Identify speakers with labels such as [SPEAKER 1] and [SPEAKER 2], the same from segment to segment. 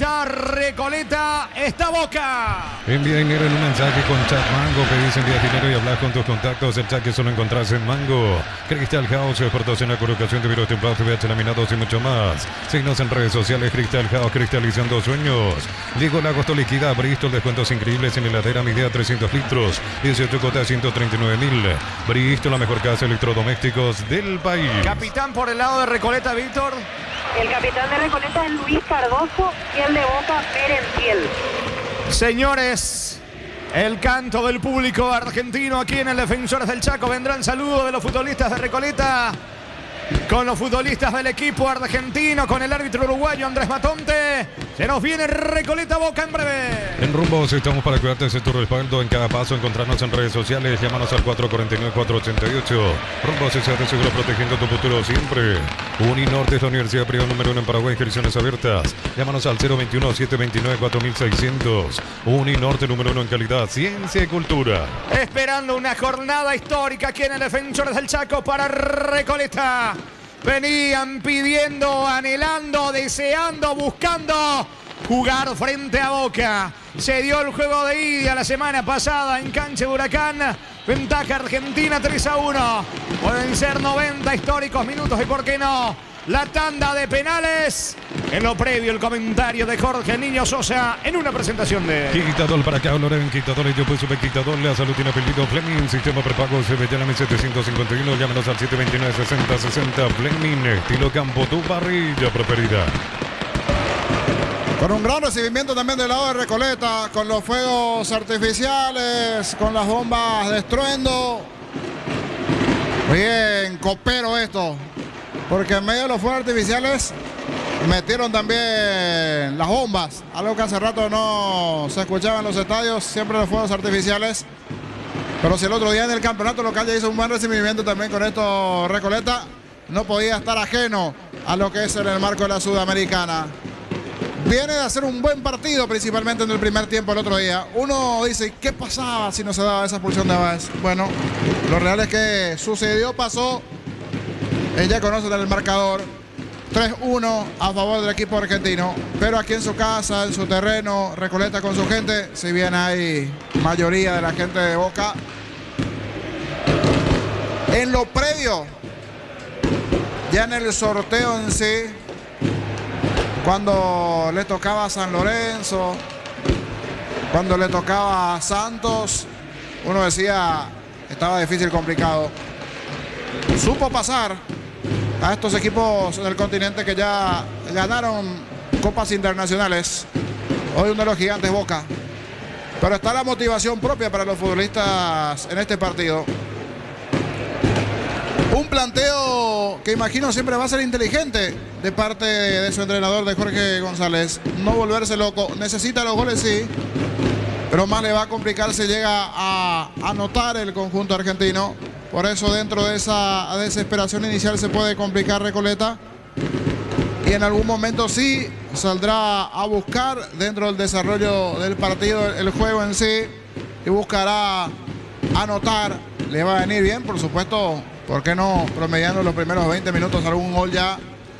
[SPEAKER 1] está Recoleta, está Boca.
[SPEAKER 2] Envía dinero en un mensaje con Chat Mango. Pedís envía dinero y hablas con tus contactos. El chat que solo encontrás en Mango. Crystal House, exportación a colocación de virus templados, VH laminados y mucho más. Síguenos en redes sociales. Crystal House, cristalizando sueños. Diego Agosto liquida Bristol, descuentos increíbles en heladera Midea 300 litros. 18 cuotas 139.000. Bristol, la mejor casa de electrodomésticos del país.
[SPEAKER 1] Capitán por el lado de Recoleta, Víctor.
[SPEAKER 3] El capitán de Recoleta es Luis Cardoso y el de Boca, Merenciel.
[SPEAKER 1] Señores, el canto del público argentino aquí en el Defensores del Chaco. Vendrá el saludo de los futbolistas de Recoleta con los futbolistas del equipo argentino, con el árbitro uruguayo Andrés Matonte. Se nos viene Recoleta Boca en breve.
[SPEAKER 2] En Rumbos estamos para cuidarte de tu respaldo en cada paso. Encontrarnos en redes sociales. Llámanos al 449-488. Rumbos S.A.T. seguro, protegiendo tu futuro siempre. Uninorte es la universidad privada número 1 en Paraguay. Inscripciones abiertas. Llámanos al 021-729-4600. Uninorte número 1 en calidad, ciencia y cultura.
[SPEAKER 1] Esperando una jornada histórica aquí en el Defensores del Chaco para Recoleta. Venían pidiendo, anhelando, deseando, buscando jugar frente a Boca. Se dio el juego de ida la semana pasada en cancha de Huracán. Ventaja Argentina 3-1. Pueden ser 90 históricos minutos y por qué no la tanda de penales. En lo previo el comentario de Jorge Niño Sosa en una presentación de
[SPEAKER 2] Quitador para acá, Loren, Quitador y yo pues sube Quitador. La salud tiene apellido Fleming. Sistema prepago CBT 751. Llámenos al 729-6060. Fleming, estilo campo, tu parrilla preferida.
[SPEAKER 4] Con un gran recibimiento también del lado de Recoleta, con los fuegos artificiales, con las bombas de estruendo. Bien, copero esto, porque en medio de los fuegos artificiales metieron también las bombas, algo que hace rato no se escuchaba en los estadios, siempre los fuegos artificiales. Pero si el otro día en el campeonato local ya hizo un buen recibimiento también con esto Recoleta, no podía estar ajeno a lo que es en el marco de la Sudamericana. Viene de hacer un buen partido, principalmente en el primer tiempo el otro día. Uno dice, ¿qué pasaba si no se daba esa expulsión de Báez? Bueno, lo real es que sucedió, pasó. Ella conoce el marcador. 3-1 a favor del equipo argentino. Pero aquí en su casa, en su terreno, Recoleta con su gente, si bien hay mayoría de la gente de Boca. En lo previo, ya en el sorteo en sí, cuando le tocaba a San Lorenzo, cuando le tocaba a Santos, uno decía, estaba difícil, complicado. Supo pasar a estos equipos del continente que ya ganaron copas internacionales. Hoy uno de los gigantes Boca. Pero está la motivación propia para los futbolistas en este partido. Un planteo que imagino siempre va a ser inteligente de parte de su entrenador, de Jorge González. No volverse loco. Necesita los goles, sí, pero más le va a complicar si llega a anotar el conjunto argentino. Por eso dentro de esa desesperación inicial se puede complicar Recoleta. Y en algún momento sí saldrá a buscar dentro del desarrollo del partido el juego en sí. Y buscará anotar. Le va a venir bien, por supuesto. ¿Por qué no promediando los primeros 20 minutos algún gol ya?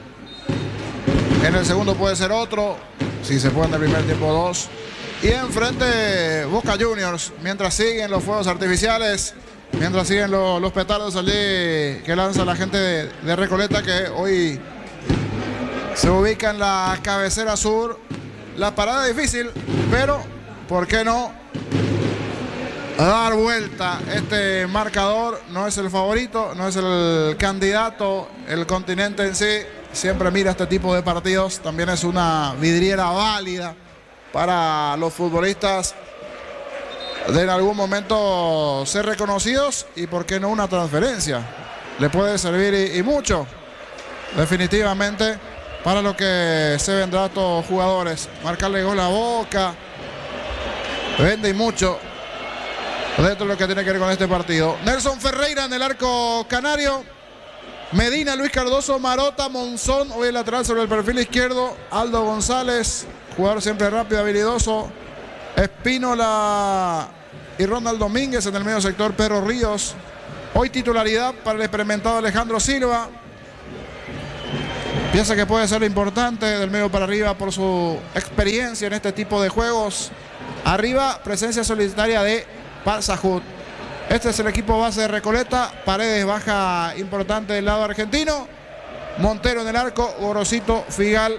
[SPEAKER 4] En el segundo puede ser otro. Si se puede en el primer tiempo, dos. Y enfrente Boca Juniors. Mientras siguen los fuegos artificiales. Mientras siguen los petardos allí que lanza la gente de Recoleta, que hoy se ubica en la cabecera sur. La parada difícil, pero ¿por qué no dar vuelta este marcador? No es el favorito, no es el candidato, el continente en sí siempre mira este tipo de partidos. También es una vidriera válida para los futbolistas de en algún momento ser reconocidos y por qué no una transferencia. Le puede servir y mucho, definitivamente, para lo que se vendrá a estos jugadores. Marcarle gol a Boca, vende y mucho dentro de lo que tiene que ver con este partido. Nelson Ferreira en el arco canario. Medina, Luis Cardoso, Marota, Monzón, hoy el lateral sobre el perfil izquierdo. Aldo González, jugador siempre rápido, habilidoso. Espínola y Ronald Domínguez en el medio sector. Pedro Ríos. Hoy titularidad para el experimentado Alejandro Silva. Piensa que puede ser importante del medio para arriba por su experiencia en este tipo de juegos. Arriba, presencia solitaria de Parsahut. Este es el equipo base de Recoleta. Paredes baja importante del lado argentino. Montero en el arco. Gorosito, Figal,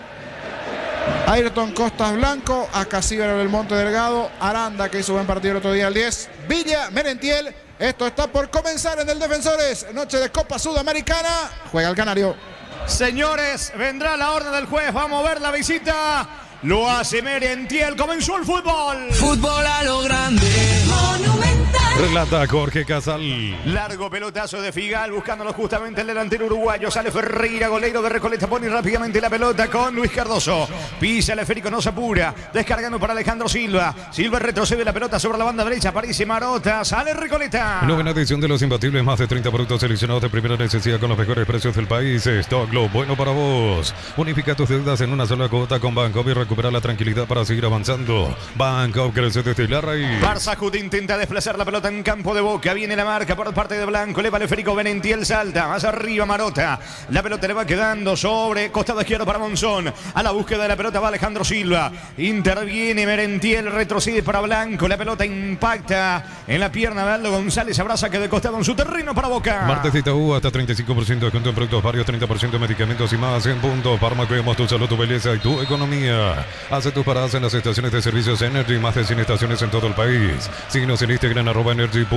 [SPEAKER 4] Ayrton, Costas, Blanco. Acasíbal, el Monte Delgado. Aranda, que hizo buen partido el otro día el 10. Villa, Merentiel. Esto está por comenzar en el Defensores. Noche de Copa Sudamericana. Juega el Canario.
[SPEAKER 1] Señores, vendrá la orden del juez. Vamos a ver la visita. Lo hace Merentiel. Comenzó el fútbol.
[SPEAKER 5] Fútbol a lo grande. Monumental.
[SPEAKER 2] Relata Jorge Casal.
[SPEAKER 1] Largo pelotazo de Figal, buscándolo justamente el delantero uruguayo. Sale Ferreira, goleiro de Recoleta. Pone rápidamente la pelota con Luis Cardoso. Pisa el esférico, no se apura. Descargando para Alejandro Silva. Silva retrocede la pelota sobre la banda derecha. Aparece Marota. Sale Recoleta.
[SPEAKER 2] Novena edición de Los Imbatibles. Más de 30 productos seleccionados de primera necesidad con los mejores precios del país. Stock Lo bueno para vos. Unifica tus deudas en una sola cuota con Bancopp y recupera la tranquilidad para seguir avanzando. Bancopp crece desde la raíz.
[SPEAKER 1] Parsahut intenta desplazar la pelota en campo de Boca. Viene la marca por parte de Blanco. Le vale Federico Merentiel. Salta. Más arriba Marota. La pelota le va quedando sobre costado izquierdo para Monzón. A la búsqueda de la pelota va Alejandro Silva. Interviene Merentiel. Retrocede para Blanco. La pelota impacta en la pierna de Aldo González. Abraza que de costado en su terreno para Boca.
[SPEAKER 2] Martes de Itaú, hasta 35% de descuento en productos varios, 30% de medicamentos y más en punto. Parma, cuidamos tu salud, tu belleza y tu economía. Hace tus paradas en las estaciones de servicios Energy. Más de 100 estaciones en todo el país. Síguenos en Instagram @energy.py.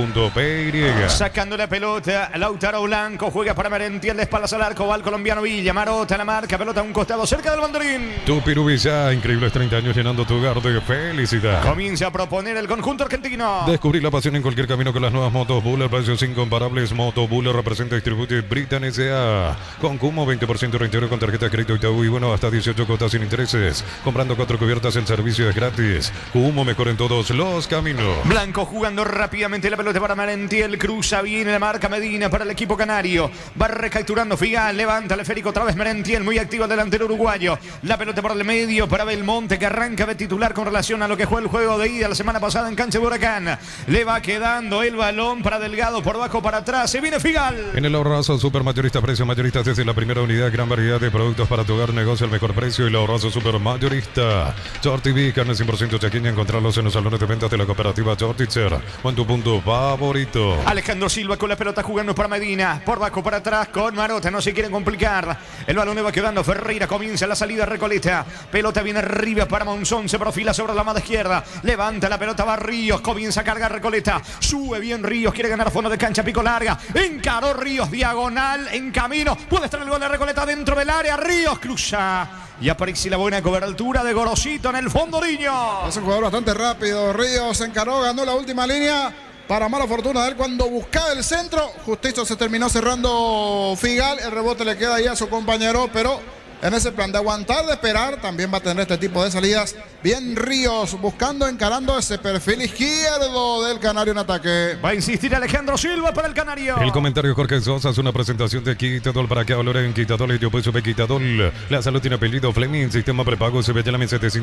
[SPEAKER 1] Sacando la pelota, Lautaro Blanco juega para Merentiel, de espaldas al arco, va el colombiano Villa. Marota la marca, pelota a un costado cerca del banderín.
[SPEAKER 2] Tu Pirubilla, increíbles 30 años llenando tu hogar de felicidad.
[SPEAKER 1] Comienza a proponer el conjunto argentino.
[SPEAKER 2] Descubrir la pasión en cualquier camino con las nuevas motos Buller, precios incomparables. Moto Buller representa y distribuye Britan S.A. Con Cumo, 20% reintegro con tarjeta de crédito Itaú y bueno, hasta 18 cuotas sin intereses. Comprando 4 cubiertas, el servicio es gratis. Cumo, mejor en todos los caminos.
[SPEAKER 1] Blanco jugando rápidamente la pelota para Merentiel, cruza bien la marca Medina para el equipo canario. Va recapturando Figal, levanta el esférico otra vez Merentiel, muy activo el delantero uruguayo. La pelota por el medio para Belmonte, que arranca de titular con relación a lo que fue el juego de ida la semana pasada en cancha de Huracán. Le va quedando el balón para Delgado, por abajo para atrás, se viene Figal.
[SPEAKER 2] En el ahorrazo supermayorista, precio mayorista desde la primera unidad, gran variedad de productos para tu hogar, negocio al mejor precio. Y el ahorrazo supermayorista. Short TV, carne 100% chaqueña, encontrarlos en los salones de ventas de la cooperativa Shortitzer o en tu punto favorito.
[SPEAKER 1] Alejandro Silva con la pelota jugando para Medina, por abajo para atrás con Marota, no se quieren complicar. El balón le va quedando Ferreira, comienza la salida Recoleta. Pelota viene arriba para Monzón, se profila sobre la mano izquierda. Levanta la pelota, va Ríos, comienza a cargar Recoleta. Sube bien Ríos, quiere ganar fondo de cancha, pico larga. Encaró Ríos, diagonal, en camino. Puede estar el gol de Recoleta dentro del área. Ríos cruza. Y aparece la buena cobertura de Gorosito en el fondo, niño.
[SPEAKER 4] Es un jugador bastante rápido. Ríos encaró, ganó la última línea. Para mala fortuna de él, cuando buscaba el centro, justicio se terminó cerrando Figal. El rebote le queda ahí a su compañero, pero en ese plan de aguantar, de esperar, también va a tener este tipo de salidas. Bien Ríos, buscando, encarando ese perfil izquierdo del Canario en ataque.
[SPEAKER 1] Va a insistir Alejandro Silva para el Canario.
[SPEAKER 2] El comentario Jorge Sosa es una presentación de Quitadol. Para que valore en Quitadol y yo pues sube Quitadol. La salud tiene apellido Fleming, sistema prepago CBH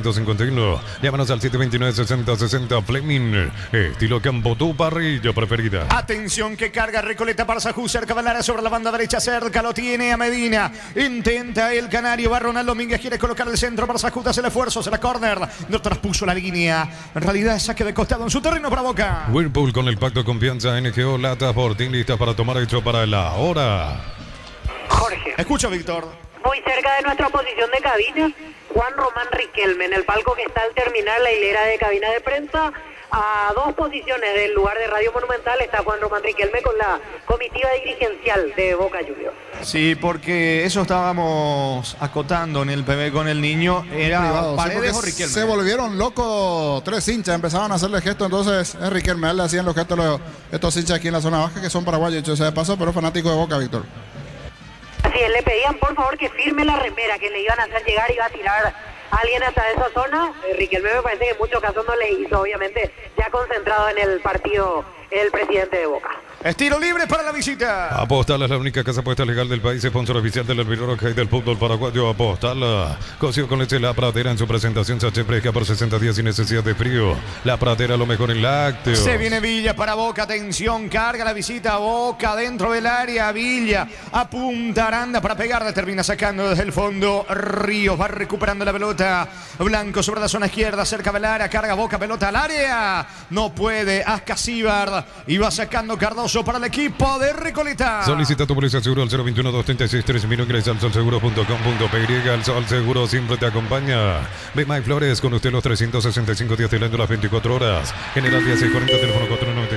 [SPEAKER 2] 751. Llámanos al 729-6060 Fleming. Estilo Campo, tu parrilla preferida.
[SPEAKER 1] Atención que carga Recoleta para Sajú, cerca del área sobre la banda derecha, cerca, lo tiene a Medina. Intenta el Canario, va Ronaldo Domínguez, quiere colocar el centro para Sajú, hace el esfuerzo, se la corner. No traspuso la línea. En realidad saque de costado en su terreno para Boca.
[SPEAKER 2] Whirlpool con el pacto de confianza NGO, lata Fortín, lista para tomar hecho para la hora.
[SPEAKER 3] Jorge,
[SPEAKER 1] Escucha, Víctor.
[SPEAKER 3] muy cerca de nuestra posición de cabina, Juan Román Riquelme, en el palco que está al terminar la hilera de cabina de prensa. A 2 posiciones del lugar de Radio Monumental está Juan Román Riquelme con la comitiva dirigencial de Boca Juniors.
[SPEAKER 1] Sí, porque eso estábamos acotando en el PB con el niño. Era
[SPEAKER 4] Privado,
[SPEAKER 1] Paredes
[SPEAKER 4] sí,
[SPEAKER 1] o Riquelme.
[SPEAKER 4] se volvieron locos 3 hinchas, empezaban a hacerle gestos, entonces es Riquelme, a él le hacían los gestos estos hinchas aquí en la zona baja, que son paraguayos, hecho sea de paso, pero fanáticos de Boca, Víctor.
[SPEAKER 3] Así es, le pedían por favor que firme la remera, que le iban a hacer llegar, iba a tirar a alguien hasta esa zona. Riquelme me parece que en muchos casos no le hizo, obviamente, ya concentrado en el partido el presidente de Boca.
[SPEAKER 1] Estilo libre para la visita.
[SPEAKER 2] Apostala es la única casa apuesta legal del país, sponsor oficial del albirrojo y del fútbol paraguayo. Apostala. Cocido con leche La Pradera en su presentación sachet fresca por 60 días sin necesidad de frío. La Pradera, lo mejor en lácteos.
[SPEAKER 1] Se viene Villa para Boca, atención, carga la visita, Boca dentro del área, Villa apunta Aranda para pegar, termina sacando desde el fondo, Ríos va recuperando la pelota, Blanco sobre la zona izquierda, cerca del área, carga Boca, pelota al área, no puede, Ascasíbar, y va sacando Cardoso para el equipo de Recoleta.
[SPEAKER 2] Solicita tu póliza seguro al 021-236-3000, ingresa al solseguro.com.py. El Sol Seguro siempre te acompaña. Bemay Flores, con usted los 365 días del año, las 24 horas. General 1640, teléfono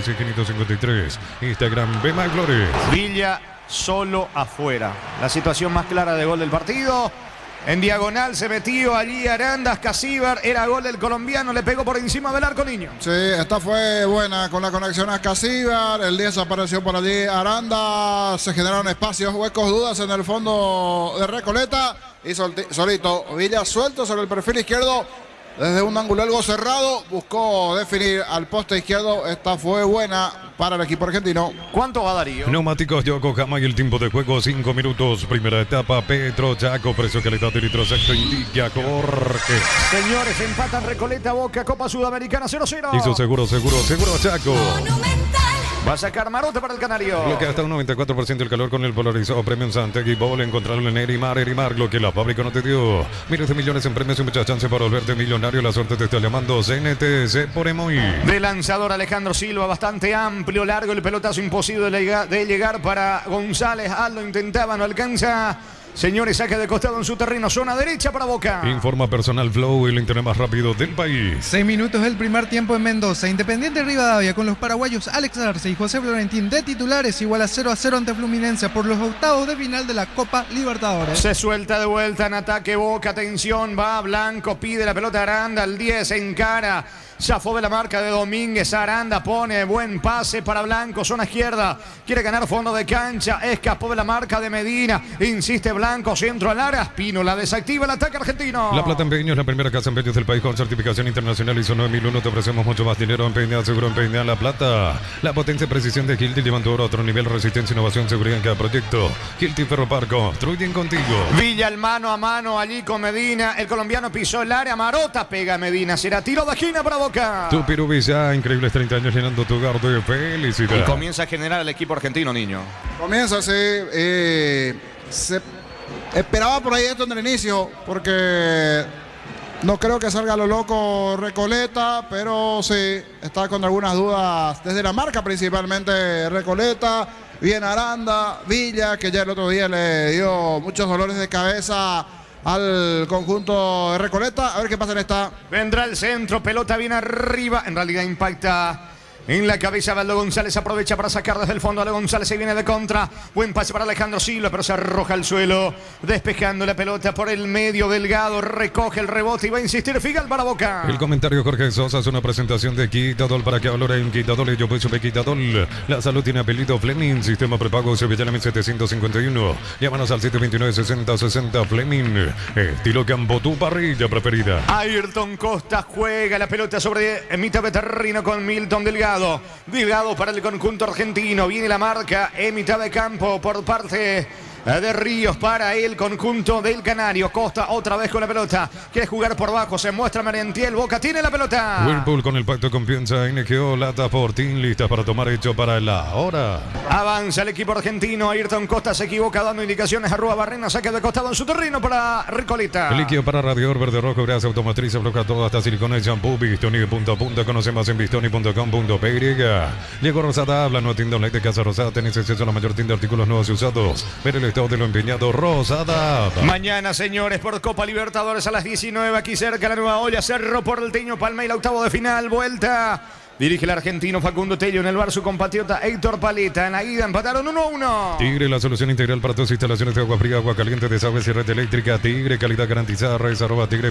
[SPEAKER 2] 496-553. Instagram Bemay Flores.
[SPEAKER 1] Villa solo afuera. La situación más clara de gol del partido. En diagonal se metió allí Aranda, Ascasíbar, era gol del colombiano, le pegó por encima del arco, Niño.
[SPEAKER 4] Sí, esta fue buena con la conexión a Ascasíbar, el 10 apareció por allí Aranda, se generaron espacios, huecos, dudas en el fondo de Recoleta y solito Villa suelto sobre el perfil izquierdo. Desde un ángulo algo cerrado, buscó definir al poste izquierdo. Esta fue buena para el equipo argentino.
[SPEAKER 1] ¿Cuánto va Darío?
[SPEAKER 2] Neumáticos Yokohama y el tiempo de juego 5 minutos. Primera etapa, Petro Chaco, precio calidad de litro exacto, indica Jorge.
[SPEAKER 1] Señores, empatan Recoleta, Boca, Copa Sudamericana 0-0.
[SPEAKER 2] Hizo seguro Chaco.
[SPEAKER 1] Va a sacar Marota para el Canario.
[SPEAKER 2] Bloquea hasta un 94% el calor con el polarizado Premium Santegui Bowl. Encontrarlo en Erimar, lo que la fábrica no te dio. Miles de millones en premios y muchas chances para volverte millonario. La suerte te está llamando CNTC por Emoy.
[SPEAKER 1] De lanzador Alejandro Silva, bastante amplio, largo el pelotazo, imposible de llegar para González. Aldo intentaba, no alcanza. Señores, saque de costado en su terreno, zona derecha para Boca.
[SPEAKER 2] Informa Personal Flow, el internet más rápido del país.
[SPEAKER 6] 6 minutos del primer tiempo en Mendoza. Independiente Rivadavia con los paraguayos Alex Arce y José Florentín de titulares, igual a 0-0 ante Fluminense por los octavos de final de la Copa Libertadores.
[SPEAKER 1] Se suelta de vuelta en ataque Boca, atención, va Blanco, pide la pelota Aranda, al 10 encara. Zafó de la marca de Domínguez, Aranda pone buen pase para Blanco, zona izquierda, quiere ganar fondo de cancha, escapó de la marca de Medina, insiste Blanco, centro al área, Espino la desactiva, el ataque argentino.
[SPEAKER 2] La Plata Empeño es la primera casa empeños del país con certificación internacional ISO 9001, te ofrecemos mucho más dinero, empeña, seguro empeña La Plata. La potencia y precisión de Hilti llevan tu oro a otro nivel, resistencia, innovación, seguridad en cada proyecto. Hilti Ferroparco, construyen contigo.
[SPEAKER 1] Villa el mano a mano allí con Medina, el colombiano pisó el área, Marota pega a Medina, será tiro de esquina para Boca.
[SPEAKER 2] Tu Pirubilla, increíbles 30 años llenando tu hogar de felicidad.
[SPEAKER 1] Y comienza a generar el equipo argentino, Niño.
[SPEAKER 4] Comienza así, se esperaba por ahí esto en el inicio, porque no creo que salga a lo loco Recoleta, pero sí, está con algunas dudas desde la marca principalmente Recoleta, bien Aranda, Villa, que ya el otro día le dio muchos dolores de cabeza al conjunto de Recoleta. A ver qué pasa en esta.
[SPEAKER 1] Vendrá el centro, pelota bien arriba. En realidad impacta en la cabeza de Aldo González. Aprovecha para sacar desde el fondo. Aldo González se viene de contra. Buen pase para Alejandro Silva, pero se arroja al suelo. Despejando la pelota por el medio. Delgado recoge el rebote y va a insistir Figal para Boca.
[SPEAKER 2] El comentario Jorge Sosa es una presentación de Quitadol para que valore en Quitadol. Yo pues supe Quitadol. La salud tiene apellido Fleming. Sistema prepago Sevillana 1751. Llámanos al 729-6060 Fleming. Estilo campo, tu parrilla preferida.
[SPEAKER 1] Ayrton Costa juega la pelota sobre mitad de terreno con Milton Delgado. Delgado para el conjunto argentino. Viene la marca en mitad de campo por parte de Ríos para el conjunto del Canario. Costa otra vez con la pelota. Quiere jugar por abajo. Se muestra Merentiel. Boca tiene la pelota.
[SPEAKER 2] Whirlpool con el pacto de confianza. NGO, Lata Fortín, listas para tomar hecho para la hora.
[SPEAKER 1] Avanza el equipo argentino. Ayrton Costa se equivoca dando indicaciones a Rúa Barrena. Saque de costado en su terreno para Recoleta.
[SPEAKER 2] El líquido para radiador verde rojo, grasa automotriz, afloja todo hasta silicona y shampoo. Bistoni de punta a punta. Conoce más en bistoni.com.py. Llegó Rosada, habla, no tienda online de Casa Rosada. Tenés acceso a la mayor tienda de artículos nuevos y usados. Ver el estado de lo empeñado. Rosada.
[SPEAKER 1] Mañana, señores, por Copa Libertadores a las 19, aquí cerca la Nueva Olla, Cerro Porteño, Palmeiras, octavo de final, vuelta. Dirige el argentino Facundo Tello, en el bar su compatriota Héctor Paleta. En la ida empataron 1-1.
[SPEAKER 2] Tigre, la solución integral para tus instalaciones de agua fría, agua caliente, desagües y red eléctrica. Tigre, calidad garantizada. Redes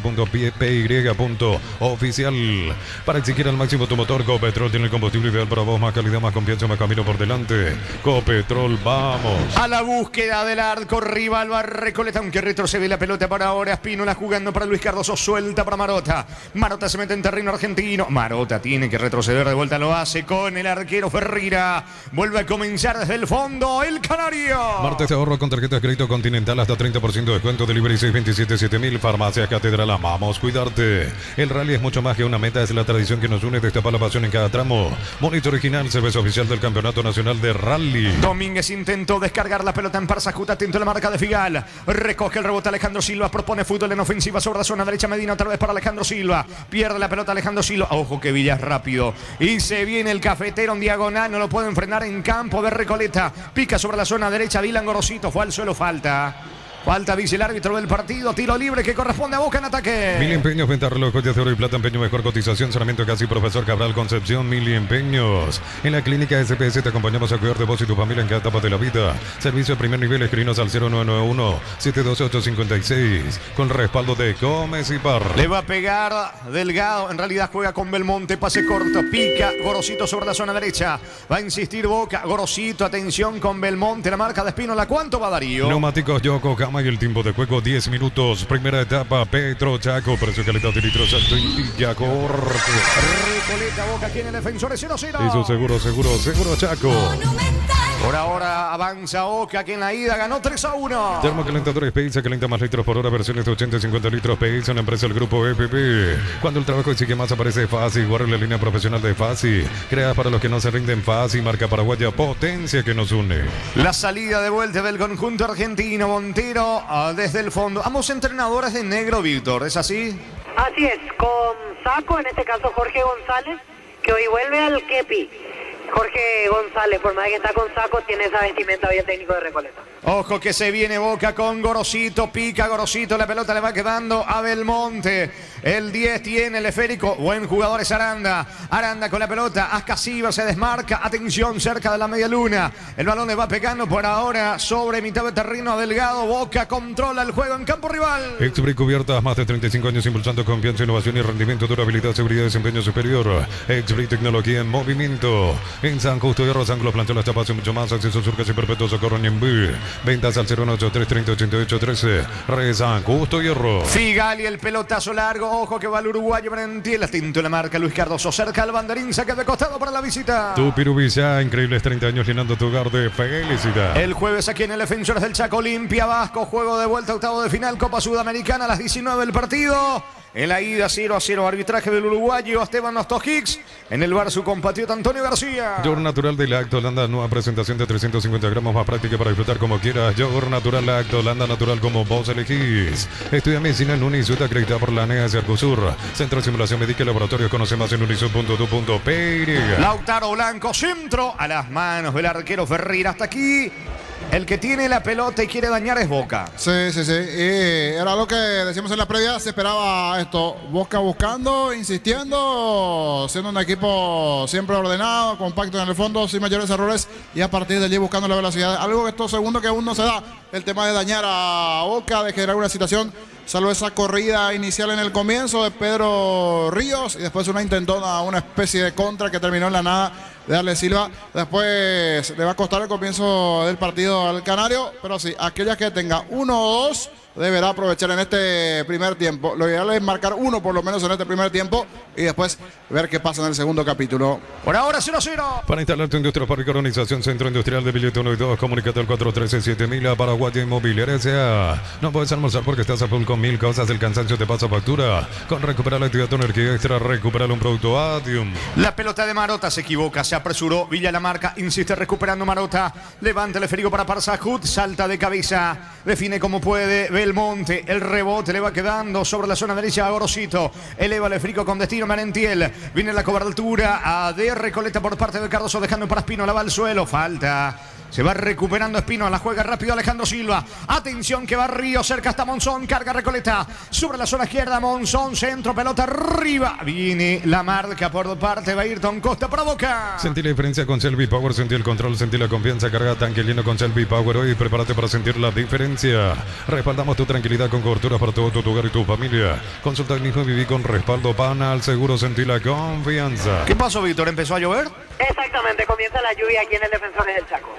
[SPEAKER 2] @tigre.py.oficial. Para exigir al máximo tu motor, Copetrol tiene el combustible ideal para vos. Más calidad, más confianza, más camino por delante. Copetrol, vamos.
[SPEAKER 1] A la búsqueda del arco rival va Recoleta, aunque retrocede la pelota para ahora. Espínola jugando para Luis Cardoso, suelta para Marota. Marota se mete en terreno argentino. Marota tiene que retroceder de vuelta lo hace con el arquero Ferreira. Vuelve a comenzar desde el fondo el Canario.
[SPEAKER 2] Martes de ahorro con tarjetas crédito Continental hasta 30% de descuento. Delivery 627-7000. Farmacias Catedral, amamos cuidarte. El rally es mucho más que una meta, es la tradición que nos une. Destapa la pasión en cada tramo. Bonito original, cerveza oficial del Campeonato Nacional de Rally.
[SPEAKER 1] Domínguez intentó descargar la pelota en Parsajut. Atento a la marca de Figal. Recoge el rebote Alejandro Silva. Propone fútbol en ofensiva sobre la zona derecha. Medina otra vez para Alejandro Silva. Pierde la pelota Alejandro Silva. Ojo que Villa es rápido. Y se viene el cafetero en diagonal. No lo pueden frenar en campo de Recoleta. Pica sobre la zona derecha. Dylan Gorosito. Fue al suelo. Falta, dice el árbitro del partido. Tiro libre que corresponde a Boca en ataque.
[SPEAKER 2] Mil empeños, venta reloj, joyas de oro y plata, empeño, mejor cotización, saneamiento casi, profesor Cabral Concepción, Mil empeños. En la clínica SPS te acompañamos a cuidar de vos y tu familia en cada etapa de la vida. Servicio de primer nivel, escribinos al 0991-712-856. Con respaldo de Gómez y Parra.
[SPEAKER 1] Le va a pegar Delgado. En realidad juega con Belmonte. Pase corto. Pica Gorosito sobre la zona derecha. Va a insistir Boca. Gorosito, atención con Belmonte. La marca de Espínola. ¿Cuánto va Darío?
[SPEAKER 2] Neumáticos Yoko, Gama y el tiempo de juego 10 minutos. Primera etapa, Petro Chaco, precio calidad de litros alto y Villa Corte.
[SPEAKER 1] Recoleta, Boca aquí en el defensor 0-0.
[SPEAKER 2] Eso seguro Chaco.
[SPEAKER 1] Por ahora avanza Boca que en la ida ganó 3-1.
[SPEAKER 2] Termocalentadores PISA, calienta más litros por hora, versiones de 80 y 50 litros PISA, una empresa del grupo EPP. Cuando el trabajo exige más aparece Fácil, guarda la línea profesional de Fácil. Crea para los que no se rinden Fácil, marca paraguaya, potencia que nos une.
[SPEAKER 1] La salida de vuelta del conjunto argentino, Montero desde el fondo. Ambos entrenadores de negro, Víctor, ¿es así?
[SPEAKER 3] Así es, con Saco, en este caso Jorge González, que hoy vuelve al Kepi. Jorge González, por más que está con Saco, tiene esa vestimenta bien técnico de Recoleta.
[SPEAKER 1] Ojo que se viene Boca con Gorosito, pica Gorosito, la pelota le va quedando a Belmonte. El 10 tiene el esférico, buen jugador es Aranda. Aranda con la pelota, Ascasiva se desmarca, atención cerca de la media luna. El balón le va pegando por ahora sobre mitad de terreno a Delgado. Boca controla el juego en campo rival.
[SPEAKER 2] Exbrick Cubiertas, más de 35 años impulsando confianza, innovación y rendimiento, durabilidad, seguridad y desempeño superior. Exbrick Tecnología en movimiento. En San Justo de Rosanclo planteó las tapas y mucho más. Acceso surcas y perpetuo socorro Ñembú. Ventas al 018-330-8813. Re San Justo Hierro.
[SPEAKER 1] Figal y el pelotazo largo. Ojo que va el uruguayo Brentiel. Atento la marca Luis Cardoso. Cerca al banderín. Saca de costado para la visita.
[SPEAKER 2] Tu Pirubilla, increíbles 30 años llenando tu hogar de felicidad.
[SPEAKER 1] El jueves aquí en el Defensores del Chaco, Olimpia Vasco. Juego de vuelta, octavo de final, Copa Sudamericana a las 19 del partido. En la ida 0-0, arbitraje del uruguayo Esteban Nostojix. En el bar su compatriota Antonio García.
[SPEAKER 2] Yogur natural de Lacto Holanda, nueva presentación de 350 gramos más práctica para disfrutar como quieras. Yogur natural Lacto Holanda, natural como vos elegís. Estudia medicina en Unisud, acreditada por la ANEA Cercosur. Centro de Simulación Médica y Laboratorios, conoce más en unisud.edu.py.
[SPEAKER 1] Lautaro Blanco, centro a las manos del arquero Ferreira. Hasta aquí. El que tiene la pelota y quiere dañar es Boca.
[SPEAKER 4] Sí. Y era lo que decíamos en la previa. Se esperaba esto. Boca buscando, insistiendo, siendo un equipo siempre ordenado, compacto en el fondo, sin mayores errores. Y a partir de allí buscando la velocidad. Algo que estos segundos que aún no se da. El tema de dañar a Boca, de generar una situación. Salvo esa corrida inicial en el comienzo de Pedro Ríos. Y después una intentona, una especie de contra que terminó en la nada de darle Silva. Después le va a costar el comienzo del partido al Canario. Pero sí, aquella que tenga 1 o 2 deberá aprovechar en este primer tiempo. Lo ideal es marcar 1 por lo menos en este primer tiempo y después ver qué pasa en el segundo capítulo.
[SPEAKER 1] Por ahora 0-0.
[SPEAKER 2] Para instalar tu industria para organización Centro Industrial de Billete 1 y 2, comunícate al 413-7000 a Paraguay Inmobiliaria S.A. No puedes almorzar porque estás a full con 1000 cosas, el cansancio te pasa factura. Con recuperar la actividad tu energía extra, recuperar un producto Adium.
[SPEAKER 1] La pelota de Marota se equivoca, se apresuró, Villa la marca, insiste recuperando Marota. Levanta el esférico para Parsajut, salta de cabeza, define como puede Belmonte. El rebote le va quedando sobre la zona derecha a Gorosito. Eleva el esférico con destino Merentiel. Viene la cobertura a de Recoleta por parte de Cardoso, dejando para Espino, la va al suelo, falta. Se va recuperando Espino, la juega rápido Alejandro Silva. Atención que va Río, cerca está Monzón, carga Recoleta. Sobre la zona izquierda, Monzón, centro, pelota arriba. Viene la marca por parte de Ayrton Costa para Boca.
[SPEAKER 2] Sentí la diferencia con Selby Power, sentí el control, sentí la confianza, carga tanque lleno con Selby Power. Hoy prepárate para sentir la diferencia. Respaldamos tu tranquilidad con cobertura para todo tu hogar y tu familia. Consulta el mismo y viví con respaldo Panal, seguro sentí la confianza.
[SPEAKER 1] ¿Qué pasó, Víctor? ¿Empezó a llover?
[SPEAKER 3] Exactamente, comienza la lluvia aquí en el Defensores del Chaco.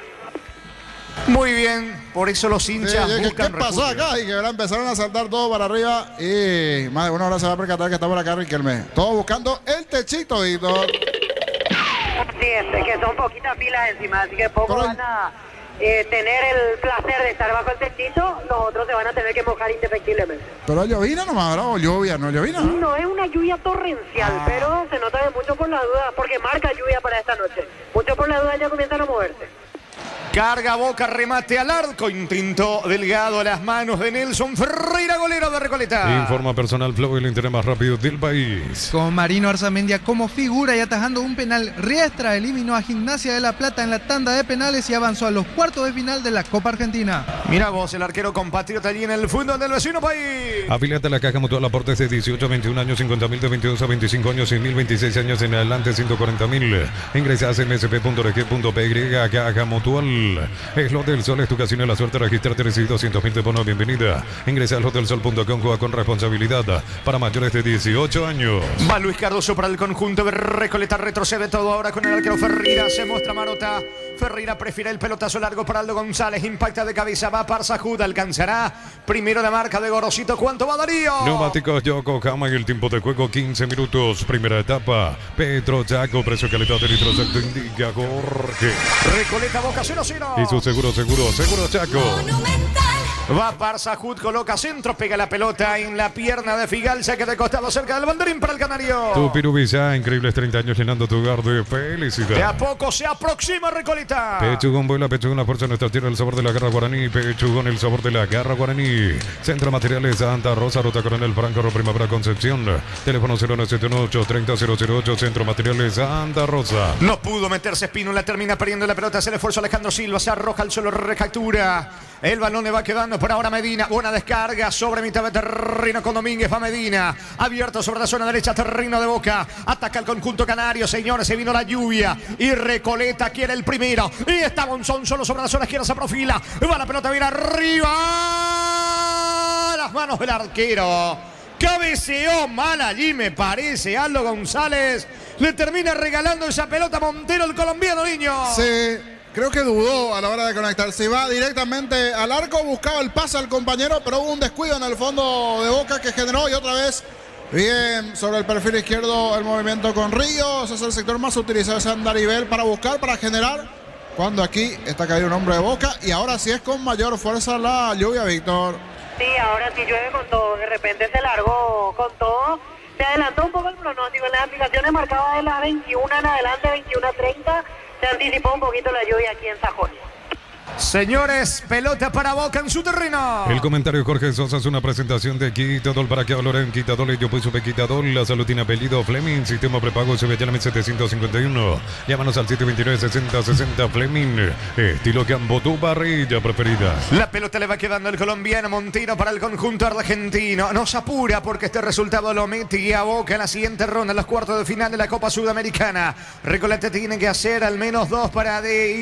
[SPEAKER 1] Muy bien, por eso los hinchas buscan
[SPEAKER 4] ¿Qué pasó
[SPEAKER 1] refugio.
[SPEAKER 4] acá? Y que ahora empezaron a saltar todo para arriba y más de una hora se va a percatar que está por acá Riquelme. Todos buscando el techito, Víctor.
[SPEAKER 3] Así es que son poquitas pilas encima, así que pocos van a tener el placer de estar bajo el techito, los otros se van a tener que mojar indefectiblemente.
[SPEAKER 4] Pero llovina nomás, ¿verdad? O lluvia, ¿no? Llovina.
[SPEAKER 3] No es una lluvia torrencial, pero se nota de mucho por la duda, porque marca lluvia para esta noche. Mucho por la duda ya comienzan a moverse.
[SPEAKER 1] Carga Boca, remate al arco, intento delgado a las manos de Nelson Ferreira, golero de Recoleta.
[SPEAKER 2] Informa Personal Flow, el interés más rápido del país.
[SPEAKER 6] Con Marino Arzamendia como figura y atajando un penal, Riestra eliminó a Gimnasia de La Plata en la tanda de penales y avanzó a los cuartos de final de la Copa Argentina.
[SPEAKER 1] Mira vos, el arquero compatriota allí en el fútbol del vecino país.
[SPEAKER 2] Afiliate a la Caja Mutual, aportes de 18 a 21 años, 50.000 de 22 a 25 años, 100.000, 26 años en adelante, 140.000. Ingresa a msp.org.py, Caja Mutual. Slot del Sol es tu casino de la suerte. Registrate, recibir 200.000 de bono. Bienvenida. Ingresa a slotdelsol.com, juega con responsabilidad para mayores de 18 años.
[SPEAKER 1] Va Luis Cardoso para el conjunto de Recoleta. Retrocede todo ahora con el arquero Ferreira. Se muestra Marota. Ferreira prefiere el pelotazo largo para Aldo González. Impacta de cabeza. Va para Sajud. Alcanzará primero la marca de Gorosito. ¿Cuánto va Darío?
[SPEAKER 2] Neumáticos Yokohama y el tiempo de juego 15 minutos. Primera etapa. Petro Chaco. Precio calidad de litro exacto indica Jorge.
[SPEAKER 1] Recoleta Boca 0-0.
[SPEAKER 2] Y su seguro Chaco.
[SPEAKER 1] Va Barzahut, coloca centro, pega la pelota en la pierna de Figal, saque de costado cerca del banderín para el canario.
[SPEAKER 2] Tu Pirubisa, increíbles 30 años llenando tu hogar de felicidad.
[SPEAKER 1] De a poco se aproxima Recoleta.
[SPEAKER 2] Pechugón vuela, Pechugón la fuerza de nuestra tierra, el sabor de la garra guaraní. Pechugón, el sabor de la garra guaraní. Centro Materiales Santa Rosa, Ruta Coronel Franco, Primavera Concepción. Teléfono 0978-30-008, Centro Materiales Santa Rosa.
[SPEAKER 1] No pudo meterse Espínola, termina perdiendo la pelota, hace el esfuerzo Alejandro Silva, se arroja al suelo, recaptura. El balón le va quedando por ahora Medina. Buena descarga sobre mitad de terreno con Domínguez. Va Medina. Abierto sobre la zona derecha, terreno de Boca. Ataca el conjunto canario, señores. Se vino la lluvia. Y Recoleta quiere el primero. Y está Monzón solo sobre la zona izquierda. Se profila. Va la pelota bien arriba. Las manos del arquero. Cabeceó mal allí, me parece. Aldo González le termina regalando esa pelota a Montero, el colombiano, niño.
[SPEAKER 4] Sí. Creo que dudó a la hora de conectar. Se va directamente al arco, buscaba el pase al compañero, pero hubo un descuido en el fondo de Boca que generó y otra vez bien sobre el perfil izquierdo el movimiento con Ríos. Es el sector más utilizado, es Andaribel para buscar, para generar. Cuando aquí está caído un hombre de Boca y ahora sí es con mayor fuerza la lluvia, Víctor.
[SPEAKER 3] Sí, ahora sí llueve con todo. De repente se largó con todo. Se adelantó un poco el pronóstico. En las aplicaciones marcaba de las 21 en adelante, 21:30. Se anticipó un poquito la lluvia aquí en Sajonia.
[SPEAKER 1] Señores, pelota para Boca en su terreno.
[SPEAKER 2] El comentario de Jorge Sosa es una presentación de Quitadol para que valoren Quitadol. Yo pues supe Quitadol, la salud tiene apellido Fleming, sistema prepago SBT 751. Llámanos al 729-6060 Fleming, estilo Campo, tu parrilla preferida.
[SPEAKER 1] La pelota le va quedando el colombiano Montero para el conjunto argentino. Nos apura porque este resultado lo mete a Boca en la siguiente ronda, en los cuartos de final de la Copa Sudamericana. Recoleta tiene que hacer al menos 2 para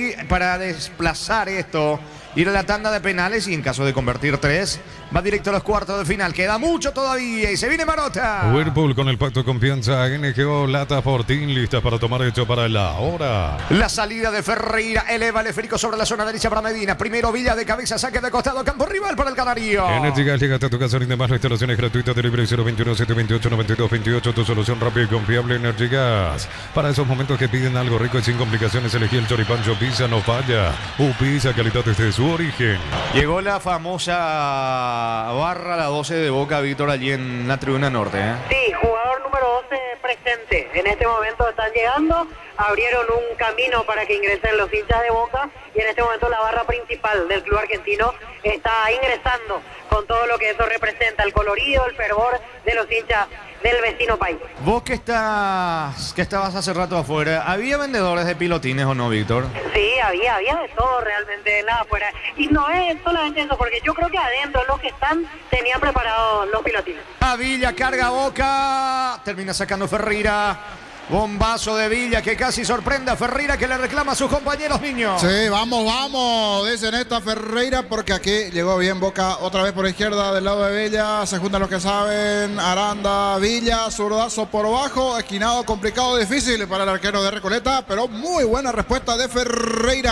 [SPEAKER 1] desplazar esto, ir a la tanda de penales y en caso de convertir 3, va directo a los cuartos de final. Queda mucho todavía y se viene Marota.
[SPEAKER 2] Whirlpool con el pacto de confianza, NGO, Lata Fortín, listas para tomar hecho para la hora.
[SPEAKER 1] La salida de Ferreira, eleva el esférico sobre la zona derecha para Medina. Primero Villa de cabeza, saque de costado, campo rival para el canario.
[SPEAKER 2] Energy Gas, llega hasta tu casa, rinde más, la instalación es gratuita, delivery 021-728-9228, tu solución rápida y confiable Energy Gas. Para esos momentos que piden algo rico y sin complicaciones, elegí el choripancho Pizza, no falla. Pizza, calidad desde su origen.
[SPEAKER 1] Llegó la famosa barra, la 12 de Boca, Víctor, allí en la tribuna norte.
[SPEAKER 3] Sí, jugador número 12 presente. En este momento están llegando, abrieron un camino para que ingresen los hinchas de Boca y en este momento la barra principal del club argentino está ingresando con todo lo que eso representa, el colorido, el fervor de los hinchas del vecino país.
[SPEAKER 1] Vos que estabas hace rato afuera, ¿había vendedores de pilotines o no, Víctor?
[SPEAKER 3] Sí, había de todo realmente, nada afuera. Y no es solamente eso, porque yo creo que adentro los que están tenían preparados los pilotines.
[SPEAKER 1] A Villa, carga Boca, termina sacando Ferreira. Bombazo de Villa que casi sorprende a Ferreira, que le reclama a sus compañeros, niños.
[SPEAKER 4] Sí, vamos, dicen esta Ferreira, porque aquí llegó bien Boca otra vez por izquierda del lado de Villa. Se juntan los que saben, Aranda, Villa, zurdazo por abajo, esquinado, complicado, difícil para el arquero de Recoleta, pero muy buena respuesta de Ferreira.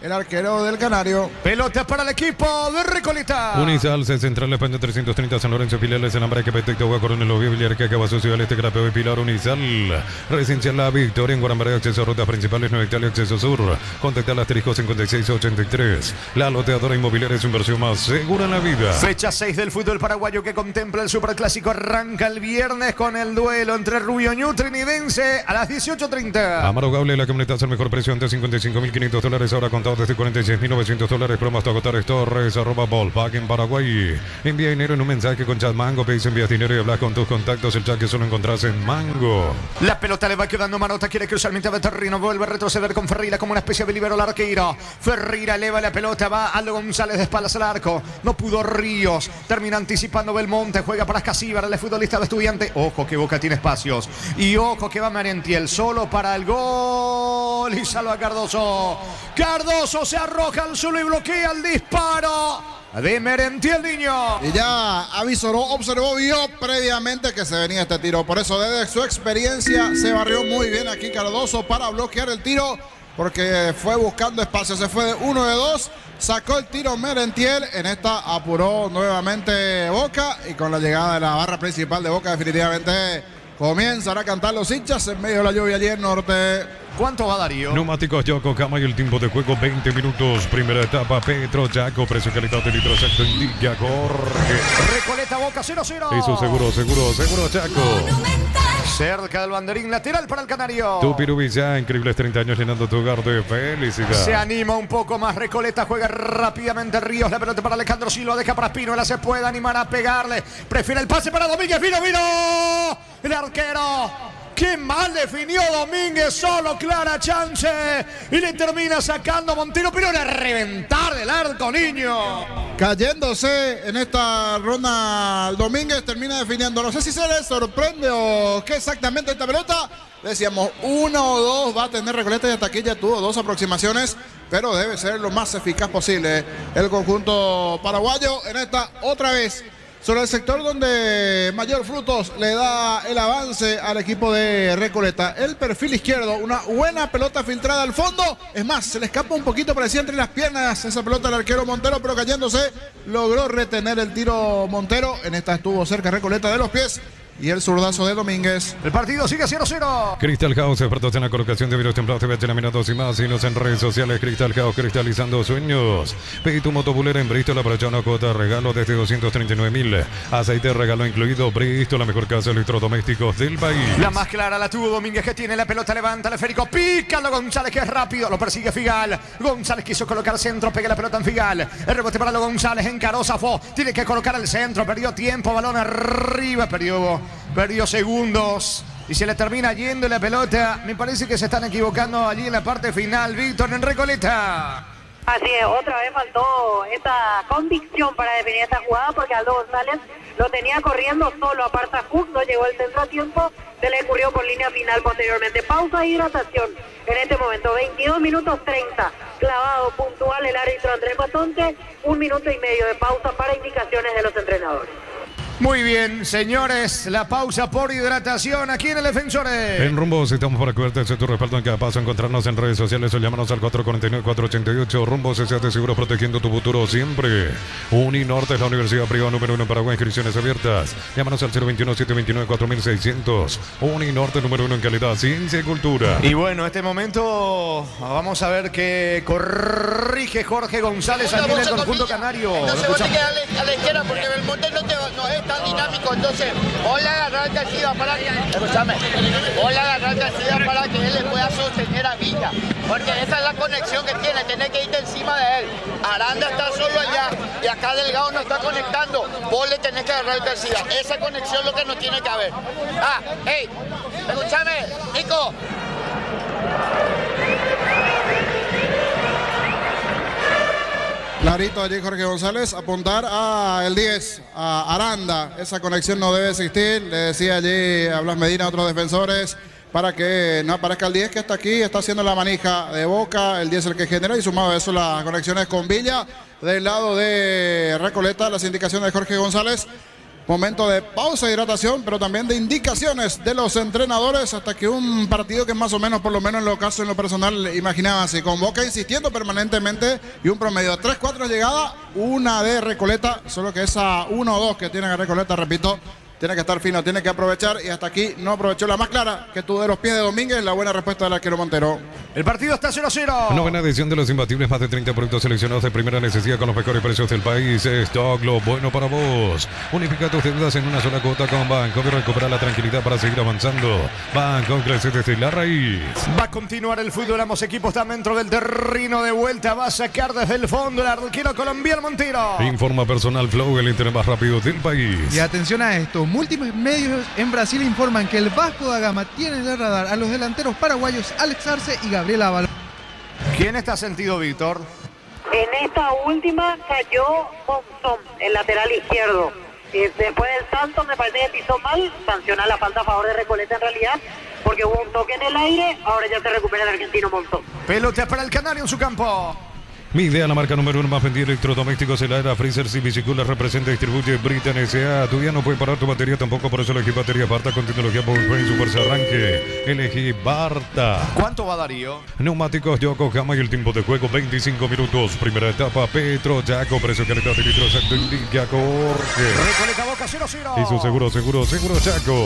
[SPEAKER 4] el arquero del Canario.
[SPEAKER 1] Pelota para el equipo de Recoleta.
[SPEAKER 2] Unisal, Central España 330, San Lorenzo, Filiales, en América, Petecto, Coronel, Villar, que acaba Ciudad Este, Grapeo y Pilar. Unisal, Residencial La Victoria, en Guarambaré, acceso a rutas principales, Nueva Italia, acceso sur. Contacta al asterisco 5683. La loteadora inmobiliaria es inversión más segura en la vida.
[SPEAKER 1] Fecha 6 del fútbol paraguayo que contempla el Superclásico. Arranca el viernes con el duelo entre Rubio Ñu Trinidense a las 18:30.
[SPEAKER 2] Amaro Gable, la camioneta al mejor precio antes $55.500, ahora contado desde $46.900. Promo hasta agotar Torres, @Volkswagen en Paraguay. Envía dinero en un mensaje con Chat Mango. Pedís envías dinero y hablas con tus contactos. El chat que solo encontrás en Mango.
[SPEAKER 1] La pelota le va quedando Marota, quiere cruzar mitad de terreno, vuelve a retroceder con Ferreira como una especie de libero al arquero. Ferreira eleva la pelota, va Aldo González de espaldas al arco. No pudo Ríos, termina anticipando Belmonte, juega para Casíbar, el futbolista de Estudiante. Ojo que Boca tiene espacios. Y ojo que va Merentiel solo para el gol. Y salva Cardoso. Cardoso se arroja al suelo y bloquea el disparo de Merentiel, niño.
[SPEAKER 4] Y ya avisoró, observó, vio previamente que se venía este tiro. Por eso desde su experiencia se barrió muy bien aquí Cardoso para bloquear el tiro, porque fue buscando espacio. Se fue de 1 de 2, sacó el tiro Merentiel. En esta apuró nuevamente Boca, y con la llegada de la barra principal de Boca definitivamente comienzan a cantar los hinchas en medio de la lluvia allí en norte.
[SPEAKER 1] ¿Cuánto va Darío?
[SPEAKER 2] Neumáticos Yokohama y el tiempo de juego 20 minutos. Primera etapa, Petro Yaco, precio y calidad de litro exacto indica Jorge.
[SPEAKER 1] Recoleta Boca 0-0.
[SPEAKER 2] Eso seguro Chaco.
[SPEAKER 1] Cerca del banderín lateral para el Canario.
[SPEAKER 2] Tu Pirubilla, increíbles 30 años llenando tu hogar de felicidad.
[SPEAKER 1] Se anima un poco más Recoleta, juega rápidamente Ríos, la pelota para Alejandro Silva, deja para Espínola, se puede animar a pegarle. Prefiere el pase para Domínguez, vino. El arquero. Qué mal definió Domínguez, solo clara chance. Y le termina sacando Montero, pero era reventar del arco, niño.
[SPEAKER 4] Cayéndose en esta ronda Domínguez, termina definiendo. No sé si se le sorprende o qué exactamente esta pelota. Decíamos 1 o 2 va a tener Recoleta, y hasta aquí ya tuvo 2 aproximaciones, pero debe ser lo más eficaz posible el conjunto paraguayo en esta otra vez. Sobre el sector donde mayor frutos le da el avance al equipo de Recoleta. El perfil izquierdo, una buena pelota filtrada al fondo. Es más, se le escapa un poquito, parecía entre las piernas esa pelota al arquero Montero, pero cayéndose logró retener el tiro Montero. En esta estuvo cerca Recoleta de los pies. Y el zurdazo de Domínguez.
[SPEAKER 1] El partido sigue 0-0.
[SPEAKER 2] Crystal House, expertos en la colocación de virus templados, TVH laminados y más. Síguenos en redes sociales. Crystal House, cristalizando sueños. Pedí tu motobulera en Bristol, aprovecha una cuota de regalo desde 239.000. Aceite de regalo incluido. Bristol, la mejor casa de electrodomésticos del país.
[SPEAKER 1] La más clara la tuvo Domínguez, que tiene la pelota, levanta el esférico, pica a González, que es rápido, lo persigue Figal. González quiso colocar centro, pega la pelota en Figal. El rebote para González, encaró Zafó, tiene que colocar el centro, perdió tiempo, balón arriba, perdió segundos y se le termina yendo la pelota. Me parece que se están equivocando allí en la parte final, Víctor, en Recoleta.
[SPEAKER 3] Así es, otra vez faltó esa convicción para definir esta jugada, porque Aldo González lo tenía corriendo solo, aparta Cook, no llegó el centro a tiempo, se le ocurrió por línea final posteriormente. Pausa e hidratación en este momento, 22 minutos 30, clavado puntual el árbitro Andrés Matonte, 1 minuto y medio de pausa para indicaciones de los entrenadores.
[SPEAKER 1] Muy bien, señores, la pausa por hidratación aquí en el Defensores.
[SPEAKER 2] En Rumbos estamos para cubrirte tu respaldo en cada paso. Encontrarnos en redes sociales o llámanos al 449-488. Rumbos, se hace seguro protegiendo tu futuro siempre. Uninorte es la universidad privada número 1 en Paraguay. Inscripciones abiertas. Llámanos al 021-729-4600. Uninorte número 1 en calidad, ciencia y cultura.
[SPEAKER 1] Y bueno, este momento vamos a ver que corrige Jorge González aquí en el conjunto canario.
[SPEAKER 7] Entonces vos te quedás a la izquierda porque Belmonte no es tan dinámico, entonces vos le agarrás al García para que, escúchame, vos le agarrás al García para que él le pueda sostener a Villa, porque esa es la conexión que tiene, tenés que irte encima de él. Aranda está solo allá y acá Delgado no está conectando, vos le tenés que agarrar al García, esa conexión es lo que no tiene que haber. Hey, escúchame, Nico.
[SPEAKER 4] Clarito allí Jorge González, apuntar a el 10, a Aranda. Esa conexión no debe existir. Le decía allí a Blas Medina a otros defensores para que no aparezca el 10 que está aquí, está haciendo la manija de Boca. El 10 es el que genera, y sumado a eso las conexiones con Villa. Del lado de Recoleta, las indicaciones de Jorge González. momento de pausa de hidratación, pero también de indicaciones de los entrenadores hasta que un partido que más o menos, por lo menos en lo caso en lo personal, imaginaba así, con Boca insistiendo permanentemente y un promedio de 3-4 llegadas, una de Recoleta, solo que esa 1 o 2 que tiene Recoleta, repito, tiene que estar fino, tiene que aprovechar y hasta aquí no aprovechó. La más clara que tuvo de los pies de Domínguez, la buena respuesta del arquero Montero.
[SPEAKER 1] El partido está 0-0.
[SPEAKER 2] Novena edición de los imbatibles, más de 30 productos seleccionados de primera necesidad con los mejores precios del país. Stock, lo bueno para vos. Unifica tus deudas en una sola cuota con Bancomer y recupera la tranquilidad para seguir avanzando. Bancomer crece desde la raíz.
[SPEAKER 1] Va a continuar el fútbol, ambos equipos están dentro del terreno de vuelta. Va a sacar desde el fondo el arquero colombiano Montero.
[SPEAKER 2] Informa Personal Flow, el internet más rápido del país.
[SPEAKER 6] Y atención a esto, múltiples medios en Brasil informan que el Vasco da Gama tiene en el radar a los delanteros paraguayos Alex Arce y Gabriel Ábalos.
[SPEAKER 1] ¿Quién está sentido, Víctor?
[SPEAKER 3] En esta última cayó Monzón, el lateral izquierdo. Después del salto me parece que pisó mal, sanciona la falta a favor de Recoleta en realidad, porque hubo un toque en el aire, ahora ya se recupera el argentino Monzón.
[SPEAKER 1] Pelota para el Canario en su campo.
[SPEAKER 2] Mi idea, la marca número 1 más vendida de electrodomésticos, el era Freezer y Bicicula, representa y distribuye Britain S.A. Tu día no puede parar tu batería tampoco, por eso elegí batería Barta con tecnología Powertrain su fuerza arranque. Elegí Barta.
[SPEAKER 1] ¿Cuánto va Darío?
[SPEAKER 2] Neumáticos Yokohama y el tiempo de juego 25 minutos. Primera etapa Petro Jaco, precio calidad de litro exacto indica Jorge.
[SPEAKER 1] Recoleta Boca 0-0.
[SPEAKER 2] Y su seguro Chaco.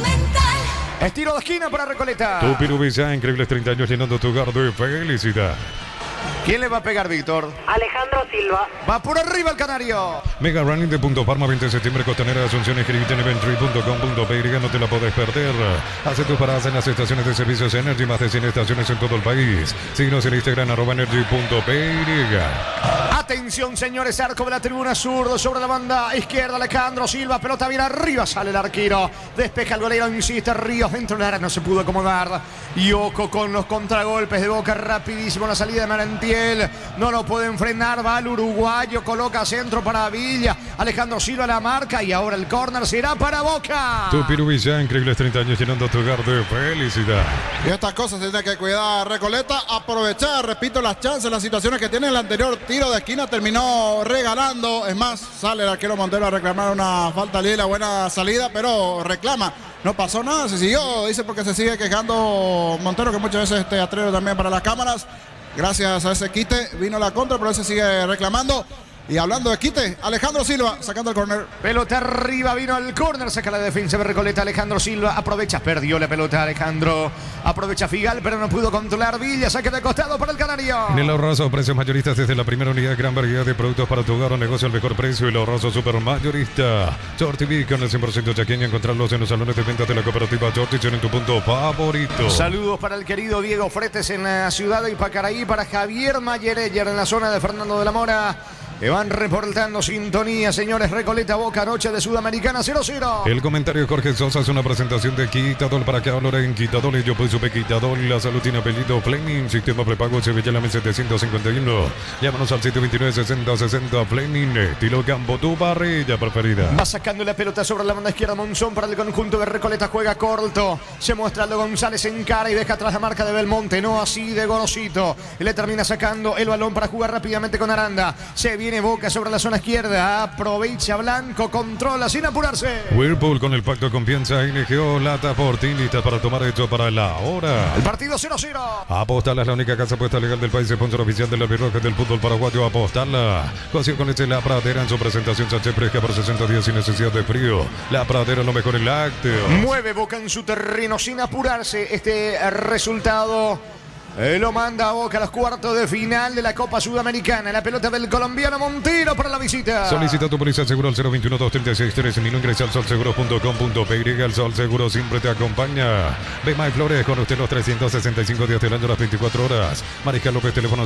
[SPEAKER 1] Estiro de esquina para Recoleta.
[SPEAKER 2] Tu Pirubisa, increíbles 30 años llenando tu hogar de felicidad.
[SPEAKER 1] ¿Quién le va a pegar, Víctor?
[SPEAKER 3] Alejandro Silva.
[SPEAKER 1] Va por arriba el Canario.
[SPEAKER 2] Mega Running de Punto Parma, 20 de septiembre, Costanera de Asunción, inscribite en eventry.com.py, no te la podés perder. Hace tus paradas en las estaciones de servicios Energy, más de 100 estaciones en todo el país. Síguenos en Instagram, @energy.py.
[SPEAKER 1] Atención, señores, arco de la tribuna zurdo sobre la banda izquierda, Alejandro Silva, pelota bien arriba, sale el arquero, despeja el golero, insiste, Ríos dentro del área, no se pudo acomodar. Yoko con los contragolpes de Boca, rapidísimo la salida de Merentiel, no lo pueden frenar, va el uruguayo, coloca centro para Villa, Alejandro Silva la marca y ahora el córner será para Boca.
[SPEAKER 2] Tu Pirubilla, increíbles 30 años llenando tu hogar de felicidad.
[SPEAKER 4] Y estas cosas tiene que cuidar Recoleta, aprovechar, repito, las chances, las situaciones que tiene el anterior tiro de esquina, terminó regalando, es más, sale el arquero Montero a reclamar una falta libre, buena salida, pero reclama, no pasó nada, se siguió, dice porque se sigue quejando Montero, que muchas veces atreve también para las cámaras, gracias a ese quite vino la contra, pero él se sigue reclamando. Y hablando de quite, Alejandro Silva sacando el córner.
[SPEAKER 1] Pelota arriba, vino al córner, saca la defensa de Recoleta, Alejandro Silva, aprovecha, perdió la pelota Alejandro, aprovecha Figal, pero no pudo controlar Villa, saque de costado para el Canario.
[SPEAKER 2] En el ahorroso, precios mayoristas desde la primera unidad, gran variedad de productos para tu hogar o negocio al mejor precio. El ahorroso super mayorista. Short TV con el 100% chaqueño, encontrarlos en los salones de venta de la cooperativa Short en tu punto favorito.
[SPEAKER 1] Saludos para el querido Diego Fretes en la ciudad de Ipacaraí, para Javier Mayereyer en la zona de Fernando de la Mora. Que van reportando sintonía, señores. Recoleta Boca, noche de Sudamericana 0-0.
[SPEAKER 2] El comentario de Jorge Sosa es una presentación de Quitadol. Para que hablar en Quitadol, yo pues supe Quitadol. La salud tiene apellido Fleming. Sistema prepago Sevilla la 751. Llámanos al 729-6060 Fleming. Estilo campo, tu parrilla preferida.
[SPEAKER 1] Va sacando la pelota sobre la banda izquierda. Monzón para el conjunto de Recoleta. Juega corto. Se muestra Aldo González en cara y deja atrás la marca de Belmonte. No así de Gorosito. Le termina sacando el balón para jugar rápidamente con Aranda. Se viene Boca sobre la zona izquierda, aprovecha Blanco, controla sin apurarse.
[SPEAKER 2] Whirlpool con el pacto de confianza, NGO, Lata Fortín, listas para tomar hecho para la hora.
[SPEAKER 1] El partido 0-0.
[SPEAKER 2] Apostala es la única casa apuesta legal del país, sponsor oficial de la Birroja del fútbol paraguayo. Apostala. Coció con leche La Pradera en su presentación, Sánchez fresca por 60 días sin necesidad de frío. La Pradera, lo mejor en lácteos.
[SPEAKER 1] Mueve Boca en su terreno sin apurarse. Este resultado lo manda a Boca a los cuartos de final de la Copa Sudamericana. La pelota del colombiano Montero para la visita.
[SPEAKER 2] Solicita tu póliza seguro al 021-236-3000. Ingresa al solseguro.com.py. El Sol Seguro siempre te acompaña. Bemay Flores con usted los 365 días del año, las 24 horas. Mariscal López, teléfono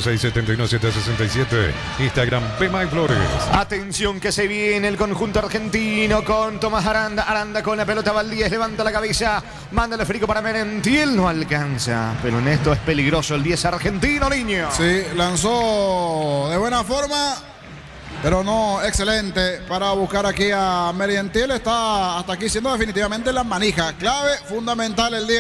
[SPEAKER 2] 671-767. Instagram Bemay Flores.
[SPEAKER 1] Atención que se viene el conjunto argentino con Tomás Aranda. Aranda con la pelota, Valdíez levanta la cabeza. Manda el frico para Merentiel. No alcanza, pero en esto es peligroso el 10 argentino, niño.
[SPEAKER 4] Sí, lanzó de buena forma, pero no excelente para buscar aquí a Merentiel. Está hasta aquí siendo definitivamente la manija. Clave, fundamental el 10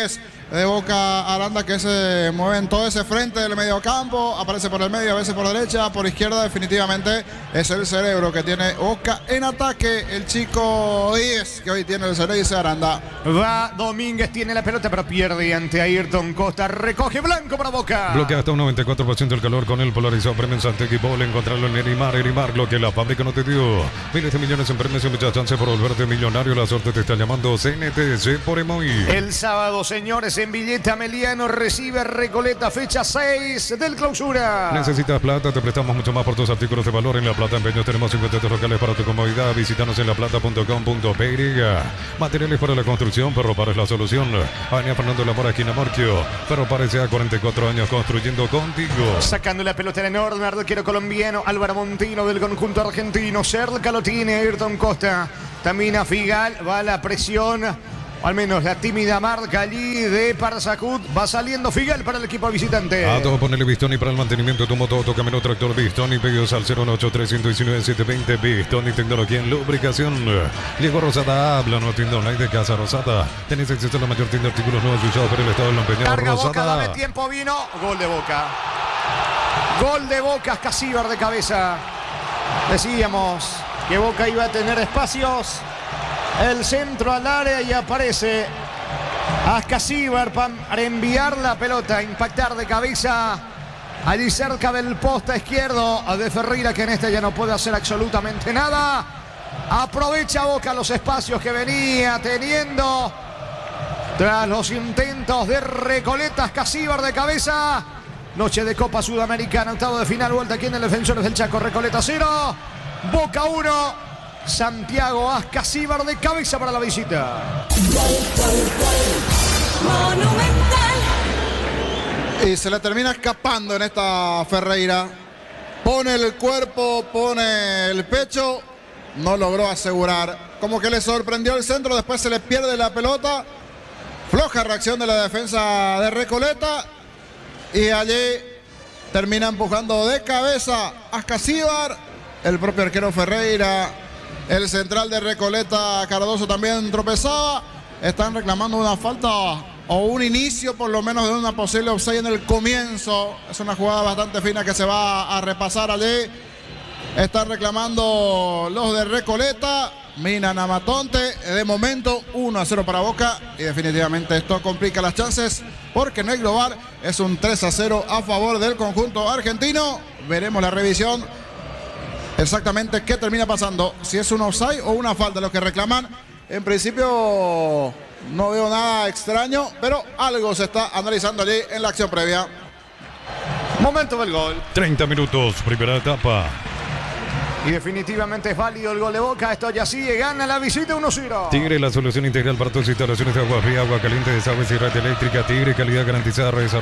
[SPEAKER 4] de Boca Aranda, que se mueve en todo ese frente del mediocampo, aparece por el medio, a veces por derecha, por izquierda. Definitivamente es el cerebro que tiene Boca en ataque, el chico 10 que hoy tiene el cerebro, dice Aranda.
[SPEAKER 1] Va Domínguez, tiene la pelota, pero pierde ante Ayrton Costa. Recoge Blanco para Boca.
[SPEAKER 2] Bloquea hasta un 94% el calor con el polarizado premio en Santequi Bowl. Encontrarlo en Nerimar, lo que la fábrica no te dio. Miles de millones en premios y mucha chance por volverte millonario. La suerte te está llamando. CNTC por Emoy.
[SPEAKER 1] El sábado, señores, en Villeta Meliano recibe Recoleta, fecha 6 del clausura.
[SPEAKER 2] Necesitas plata, te prestamos mucho más por tus artículos de valor. En La Plata Empeños tenemos 53 locales para tu comodidad. Visítanos en laplata.com.py. Materiales para la construcción, Ferropar es la solución. Avenida Fernando Lamora, esquina Morquio. Ferropar S.A. 44 años construyendo contigo.
[SPEAKER 1] Sacando la pelota en enorme, arquero colombiano Álvaro Montino del conjunto argentino. Cerca lo tiene Ayrton Costa. También a Figal, va la presión, o al menos la tímida marca allí de Parzacut. Va saliendo Figal para el equipo visitante.
[SPEAKER 2] A todo ponerle Bistoni para el mantenimiento de tu moto, auto, camino, tractor. Bistoni, pedidos al 018-319-720. Bistoni, tecnología en lubricación. Llegó Rosada, habla, no tienda online de Casa Rosada. Tenés acceso a la mayor tienda de artículos nuevos y usados por el estado del empeñado.
[SPEAKER 1] Carga
[SPEAKER 2] Rosada.
[SPEAKER 1] Boca, dame tiempo, vino. Gol de Boca. Gol de Boca, Ascasíbar de cabeza. Decíamos que Boca iba a tener espacios. El centro al área y aparece Ascasíbar para enviar la pelota, impactar de cabeza allí cerca del poste izquierdo de Ferreira, que en este ya no puede hacer absolutamente nada. Aprovecha Boca los espacios que venía teniendo tras los intentos de Recoleta. Ascasíbar de cabeza. Noche de Copa Sudamericana, octavo de final, vuelta aquí en el Defensores del Chaco. Recoleta 0, Boca 1. Santiago Ascasíbar de cabeza para la visita.
[SPEAKER 4] Y se le termina escapando en esta Ferreira. Pone el cuerpo, pone el pecho. No logró asegurar. Como que le sorprendió el centro, después se le pierde la pelota. Floja reacción de la defensa de Recoleta. Y allí termina empujando de cabeza Ascasíbar. El propio arquero Ferreira. El central de Recoleta, Cardoso, también tropezaba. Están reclamando una falta o un inicio por lo menos de una posible offside en el comienzo. Es una jugada bastante fina que se va a repasar allí. Están reclamando los de Recoleta. Minan a Matonte. De momento 1-0 para Boca. Y definitivamente esto complica las chances porque en el global es un 3-0 a favor del conjunto argentino. Veremos la revisión. Exactamente qué termina pasando, si es un offside o una falta lo que reclaman. En principio no veo nada extraño, pero algo se está analizando allí en la acción previa.
[SPEAKER 1] Momento del gol.
[SPEAKER 2] 30 minutos, primera etapa.
[SPEAKER 1] Y definitivamente es válido el gol de Boca. Esto ya sigue, gana la visita 1-0.
[SPEAKER 2] Tigre, la solución integral para tus instalaciones de agua fría, agua caliente, desagües y red eléctrica. Tigre, calidad garantizada. Redes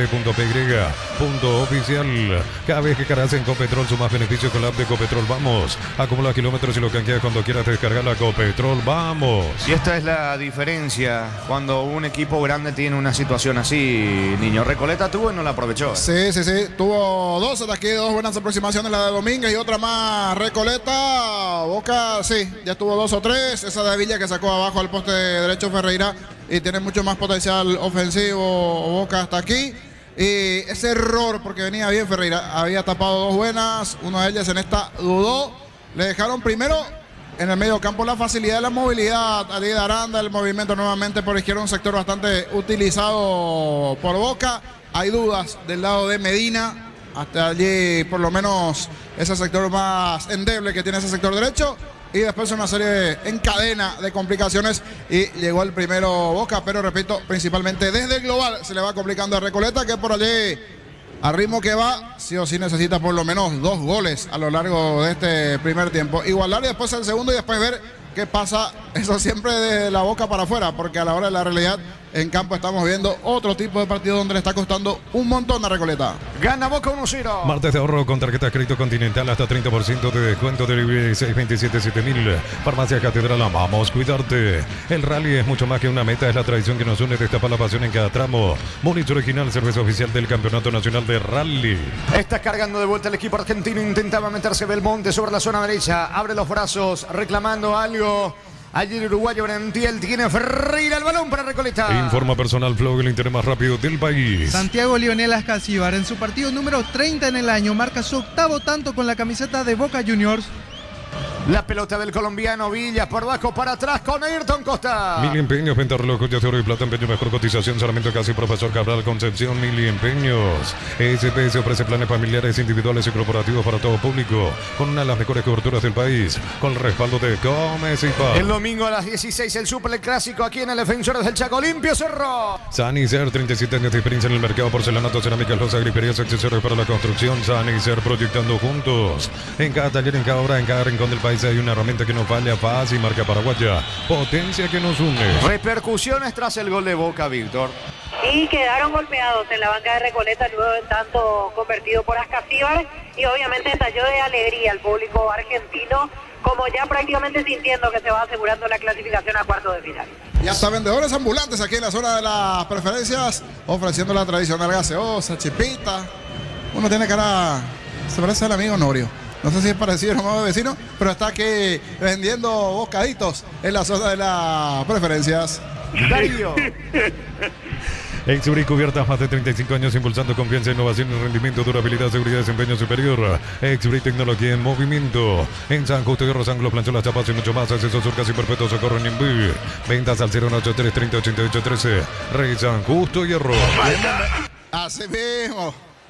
[SPEAKER 2] @tigre.py.oficial. Cada vez que cargas en Copetrol, sumas beneficios con la app de Copetrol. Vamos, acumula kilómetros y lo canjeas cuando quieras descargar la Copetrol. Vamos.
[SPEAKER 1] Y esta es la diferencia cuando un equipo grande tiene una situación así. Niño, Recoleta tuvo y no la aprovechó.
[SPEAKER 4] Sí. Tuvo dos ataques, dos buenas aproximaciones, la de Domínguez y otra más Recoleta. Boca, sí, ya tuvo 2 o 3. Esa de Villa que sacó abajo al poste derecho Ferreira y tiene mucho más potencial ofensivo Boca hasta aquí. Y ese error, porque venía bien Ferreira, había tapado 2 buenas, una de ellas en esta dudó. Le dejaron primero en el medio campo la facilidad de la movilidad. Ali de Aranda, el movimiento nuevamente por izquierda, un sector bastante utilizado por Boca. Hay dudas del lado de Medina. Hasta allí, por lo menos, ese sector más endeble que tiene ese sector derecho. Y después una serie en cadena de complicaciones. Y llegó el primero Boca, pero repito, principalmente desde el global se le va complicando a Recoleta, que por allí, al ritmo que va, sí o sí necesita por lo menos 2 goles a lo largo de este primer tiempo. Igualar y después el segundo y después ver qué pasa. Eso siempre de la boca para afuera, porque a la hora de la realidad en campo estamos viendo otro tipo de partido donde le está costando un montón a Recoleta.
[SPEAKER 1] Gana Boca 1-0.
[SPEAKER 2] Martes de ahorro con tarjeta crédito Continental hasta 30% de descuento de 627-7000. Farmacia Catedral, amamos cuidarte. El rally es mucho más que una meta, es la tradición que nos une, destapa la pasión en cada tramo. Múnich Original, cerveza oficial del Campeonato Nacional de Rally.
[SPEAKER 1] Está cargando de vuelta el equipo argentino, intentaba meterse Belmonte sobre la zona derecha, abre los brazos, reclamando algo. Allí el uruguayo Brentiel tiene Ferreira el balón para Recoleta.
[SPEAKER 2] Informa Personal Flow, el interés más rápido del país.
[SPEAKER 6] Santiago Lionel Ascasíbar en su partido número 30 en el año marca su octavo tanto con la camiseta de Boca Juniors.
[SPEAKER 1] La pelota del colombiano Villa por abajo para atrás con Ayrton Costa.
[SPEAKER 2] Mil empeños, venta relojes de oro y plata, empeño mejor cotización, solamente casi Profesor Cabral Concepción, Mil empeños. SPS ofrece planes familiares, individuales y corporativos para todo público, con una de las mejores coberturas del país, con el respaldo de Gómez y Paz.
[SPEAKER 1] El domingo a las 16 el Super Clásico aquí en el Defensores del Chaco. Limpio Cerro.
[SPEAKER 2] Sanicer, 37 años de experiencia en el mercado, porcelanato, cerámica, losa, griferías, accesorios para la construcción. Sanicer, proyectando juntos. En cada taller, en cada obra, en cada rincón del país hay una herramienta que no falla, paz y marca paraguaya. Potencia que nos une.
[SPEAKER 1] Repercusiones tras el gol de Boca, Víctor.
[SPEAKER 3] Y quedaron golpeados en la banca de Recoleta luego del tanto convertido por Ascasíbar y obviamente estalló de alegría el público argentino, como ya prácticamente sintiendo que se va asegurando la clasificación a cuartos de final.
[SPEAKER 4] Y hasta vendedores ambulantes aquí en la zona de las preferencias, ofreciendo la tradicional gaseosa, chipita. Uno tiene cara, se parece al amigo Norio. No sé si es parecido al nuevo vecino, pero está aquí vendiendo bocaditos en la zona de las preferencias.
[SPEAKER 1] Darío.
[SPEAKER 2] Exubri cubiertas más de 35 años impulsando confianza, innovación y rendimiento, durabilidad, seguridad, desempeño superior. Exubri tecnología en movimiento. En San Justo y Rosanglo, planchó las chapas y mucho más. Acceso surcas y perpetuo socorro en Invi. Ventas al 083 30 88 13. Rey San Justo y Hierro.
[SPEAKER 4] Así mismo.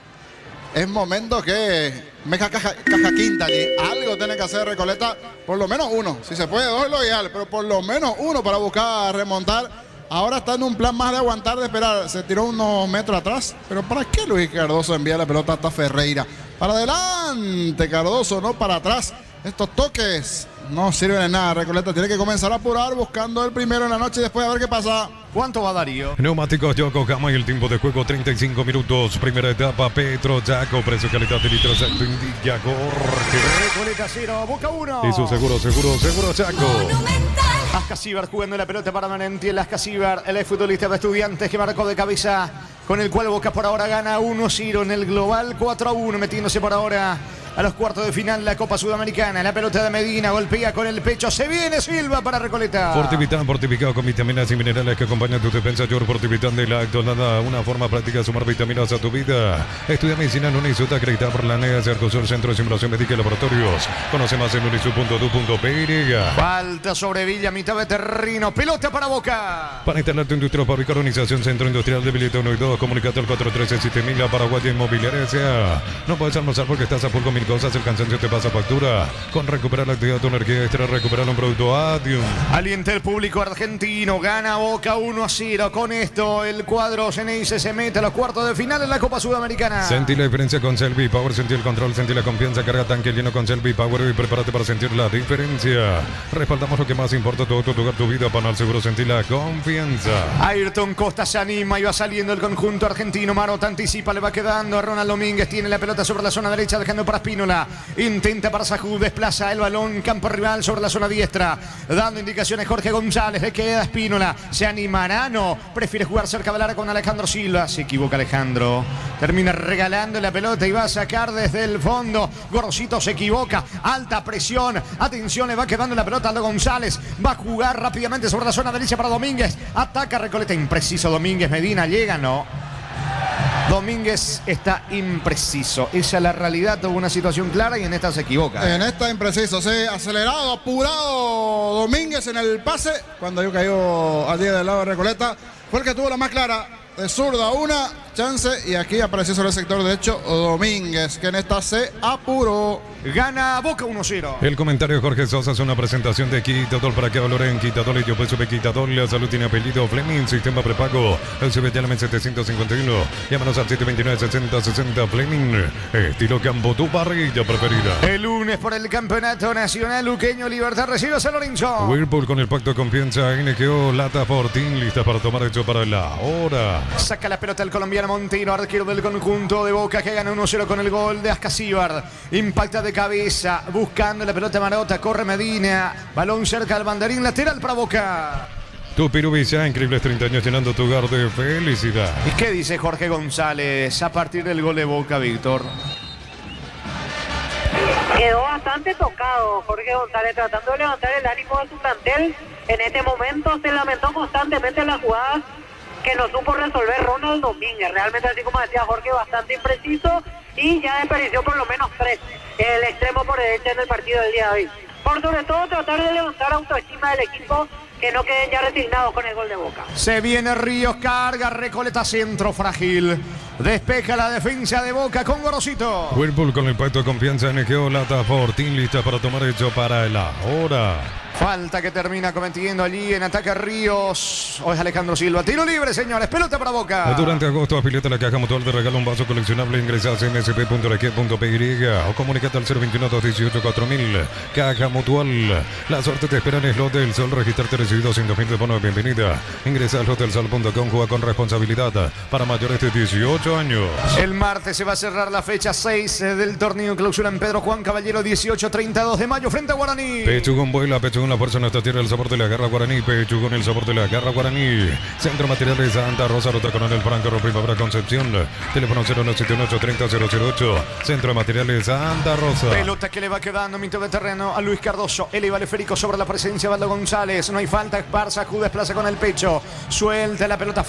[SPEAKER 4] Es momento que me caja quinta aquí. Algo tiene que hacer Recoleta, por lo menos uno. Si se puede, dos es lo ideal, pero por lo menos uno para buscar remontar. Ahora está en un plan más de aguantar, de esperar. Se tiró unos metros atrás. Pero ¿para qué Luis Cardoso envía la pelota hasta Ferreira? Para adelante, Cardoso, no para atrás. Estos toques no sirven de nada. Recoleta tiene que comenzar a apurar buscando el primero en la noche y después a ver qué pasa.
[SPEAKER 1] ¿Cuánto va Darío?
[SPEAKER 2] Neumáticos Yokohama y el tiempo de juego 35 minutos. Primera etapa Petro Chaco. Precio calidad de litros. Indica Jorge.
[SPEAKER 1] Recoleta 0, Boca 1.
[SPEAKER 2] Y su seguro Chaco.
[SPEAKER 1] Ascasíbar jugando la pelota para Brentiel. Ascasíbar, el futbolista de Estudiantes que marcó de cabeza, con el cual Boca por ahora gana 1-0 en el global, 4-1, metiéndose por ahora a los cuartos de final la Copa Sudamericana. La pelota de Medina golpea con el pecho. Se viene Silva para Recoleta.
[SPEAKER 2] Fortivitán, fortificado con vitaminas y minerales que acompañan tu defensa. Yor Fortivitán de la Actualada, una forma práctica de sumar vitaminas a tu vida. Estudia medicina en Unisuta, acreditada por la NEA, Cercosur, Centro de Simulación Médica y Laboratorios. Conoce más en unisu.du.py.
[SPEAKER 1] Falta sobre Villa, mitad de terreno. Pelota para Boca.
[SPEAKER 2] Para instalar tu industria, fabricar organización, Centro Industrial de Bilito 1 y 2. Comunicate al 413-7000, Paraguay Inmobiliaria S.A. No puedes almorzar porque estás a full con mil cosas, el cansancio te pasa factura. Con recuperar la actividad, tu energía extra, recuperar un producto Adium.
[SPEAKER 1] Alienta el público argentino, gana Boca 1-0. Con esto el cuadro Ceneice se mete a los cuartos de final en la Copa Sudamericana.
[SPEAKER 2] Sentí la diferencia con Selvi Power, sentí el control, sentí la confianza, carga tanque lleno con Selvi Power y prepárate para sentir la diferencia. Respaldamos lo que más importa, tu auto, tu hogar, tu vida, para el seguro, sentir la confianza.
[SPEAKER 1] Ayrton Costa se anima y va saliendo el conjunto argentino. Marota anticipa, le va quedando a Ronald Domínguez, tiene la pelota sobre la zona derecha, dejando para Espínola. Intenta para Sajú, desplaza el balón, campo rival sobre la zona diestra, dando indicaciones Jorge González, le queda Espínola, se animará, no, prefiere jugar cerca del área con Alejandro Silva, se equivoca Alejandro, termina regalando la pelota y va a sacar desde el fondo. Gorosito se equivoca, alta presión, atención, le va quedando la pelota a González, va a jugar rápidamente sobre la zona derecha para Domínguez, ataca Recoleta, impreciso Domínguez, Medina llega, no. Domínguez está impreciso. Esa es la realidad, tuvo una situación clara y en esta se equivoca.
[SPEAKER 4] En esta impreciso, sí, acelerado, apurado Domínguez en el pase. Cuando yo cayó al día del lado de Recoleta, fue el que tuvo la más clara. De zurda una chance y aquí apareció sobre el sector derecho Domínguez, que en esta se apuró.
[SPEAKER 1] Gana Boca 1-0.
[SPEAKER 2] El comentario de Jorge Sosa es una presentación de Quitadol. Para que valoren Quitadol y yo peso de Quitadol. La salud tiene apellido Fleming, sistema prepago. El CB llama 751. Llámanos al 729-6060 Fleming. Estilo campo, tu parrilla preferida.
[SPEAKER 1] El lunes por el Campeonato Nacional Luqueño, Libertad recibe a San Lorenzo.
[SPEAKER 2] Whirlpool con el pacto de confianza. NGO, Lata Fortín, lista para tomar hecho para la hora.
[SPEAKER 1] Saca la pelota el colombiano Montero, arquero del conjunto de Boca, que gana 1-0 con el gol de Ascasíbar. Impacta de cabeza, buscando la pelota Marota, corre Medina, balón cerca del banderín, lateral para Boca.
[SPEAKER 2] Tu Pirubisa, increíbles 30 años llenando tu hogar de felicidad.
[SPEAKER 1] ¿Y qué dice Jorge González a partir del gol de Boca, Víctor?
[SPEAKER 3] Quedó bastante tocado Jorge González tratando de levantar el ánimo de su plantel En este momento se lamentó constantemente las jugadas que no supo resolver Ronald Domínguez. Realmente, así como decía Jorge, bastante impreciso y ya desperdició por lo menos 3 el extremo por derecha en el partido del día de hoy. Por sobre todo tratar de levantar autoestima del equipo, que no queden ya resignados con el gol de Boca.
[SPEAKER 1] Se viene Ríos, carga, Recoleta, centro frágil. Despeja la defensa de Boca con Gorosito.
[SPEAKER 2] Whirlpool con el impacto de confianza en Egeo Lata Fortín, lista para tomar hecho para el ahora.
[SPEAKER 1] Falta que termina cometiendo allí en ataque Ríos. Hoy es Alejandro Silva. Tiro libre, señores. Pelota para Boca.
[SPEAKER 2] Durante agosto, afiliate a la Caja Mutual, te regala un vaso coleccionable. Ingresa a msp.rq.py o comunicate al 021-218-4000. Caja Mutual. La suerte te espera en el Hotel Sol. Registrarte recibido 100.000 de bono de bienvenida. Ingresa al hotelsol.com. Juega con responsabilidad para mayores de 18 años.
[SPEAKER 1] El martes se va a cerrar la fecha 6 del torneo clausura en Pedro Juan Caballero, 18-32 de mayo frente a Guaraní.
[SPEAKER 2] Pechugón vuela, Pechugón la fuerza en esta tierra, el sabor de la garra Guaraní. Pechugón el sabor de la garra Guaraní. Centro Materiales Santa Rosa, Ruta Coronel Franco, Primavera Concepción. Teléfono 0171-30-008. Centro Materiales Santa Rosa.
[SPEAKER 1] Pelota que le va quedando mitad de terreno a Luis Cardoso. Eleva el esférico sobre la presencia de Valdo González. No hay falta. Parsacú desplaza con el pecho. Suelta la pelota.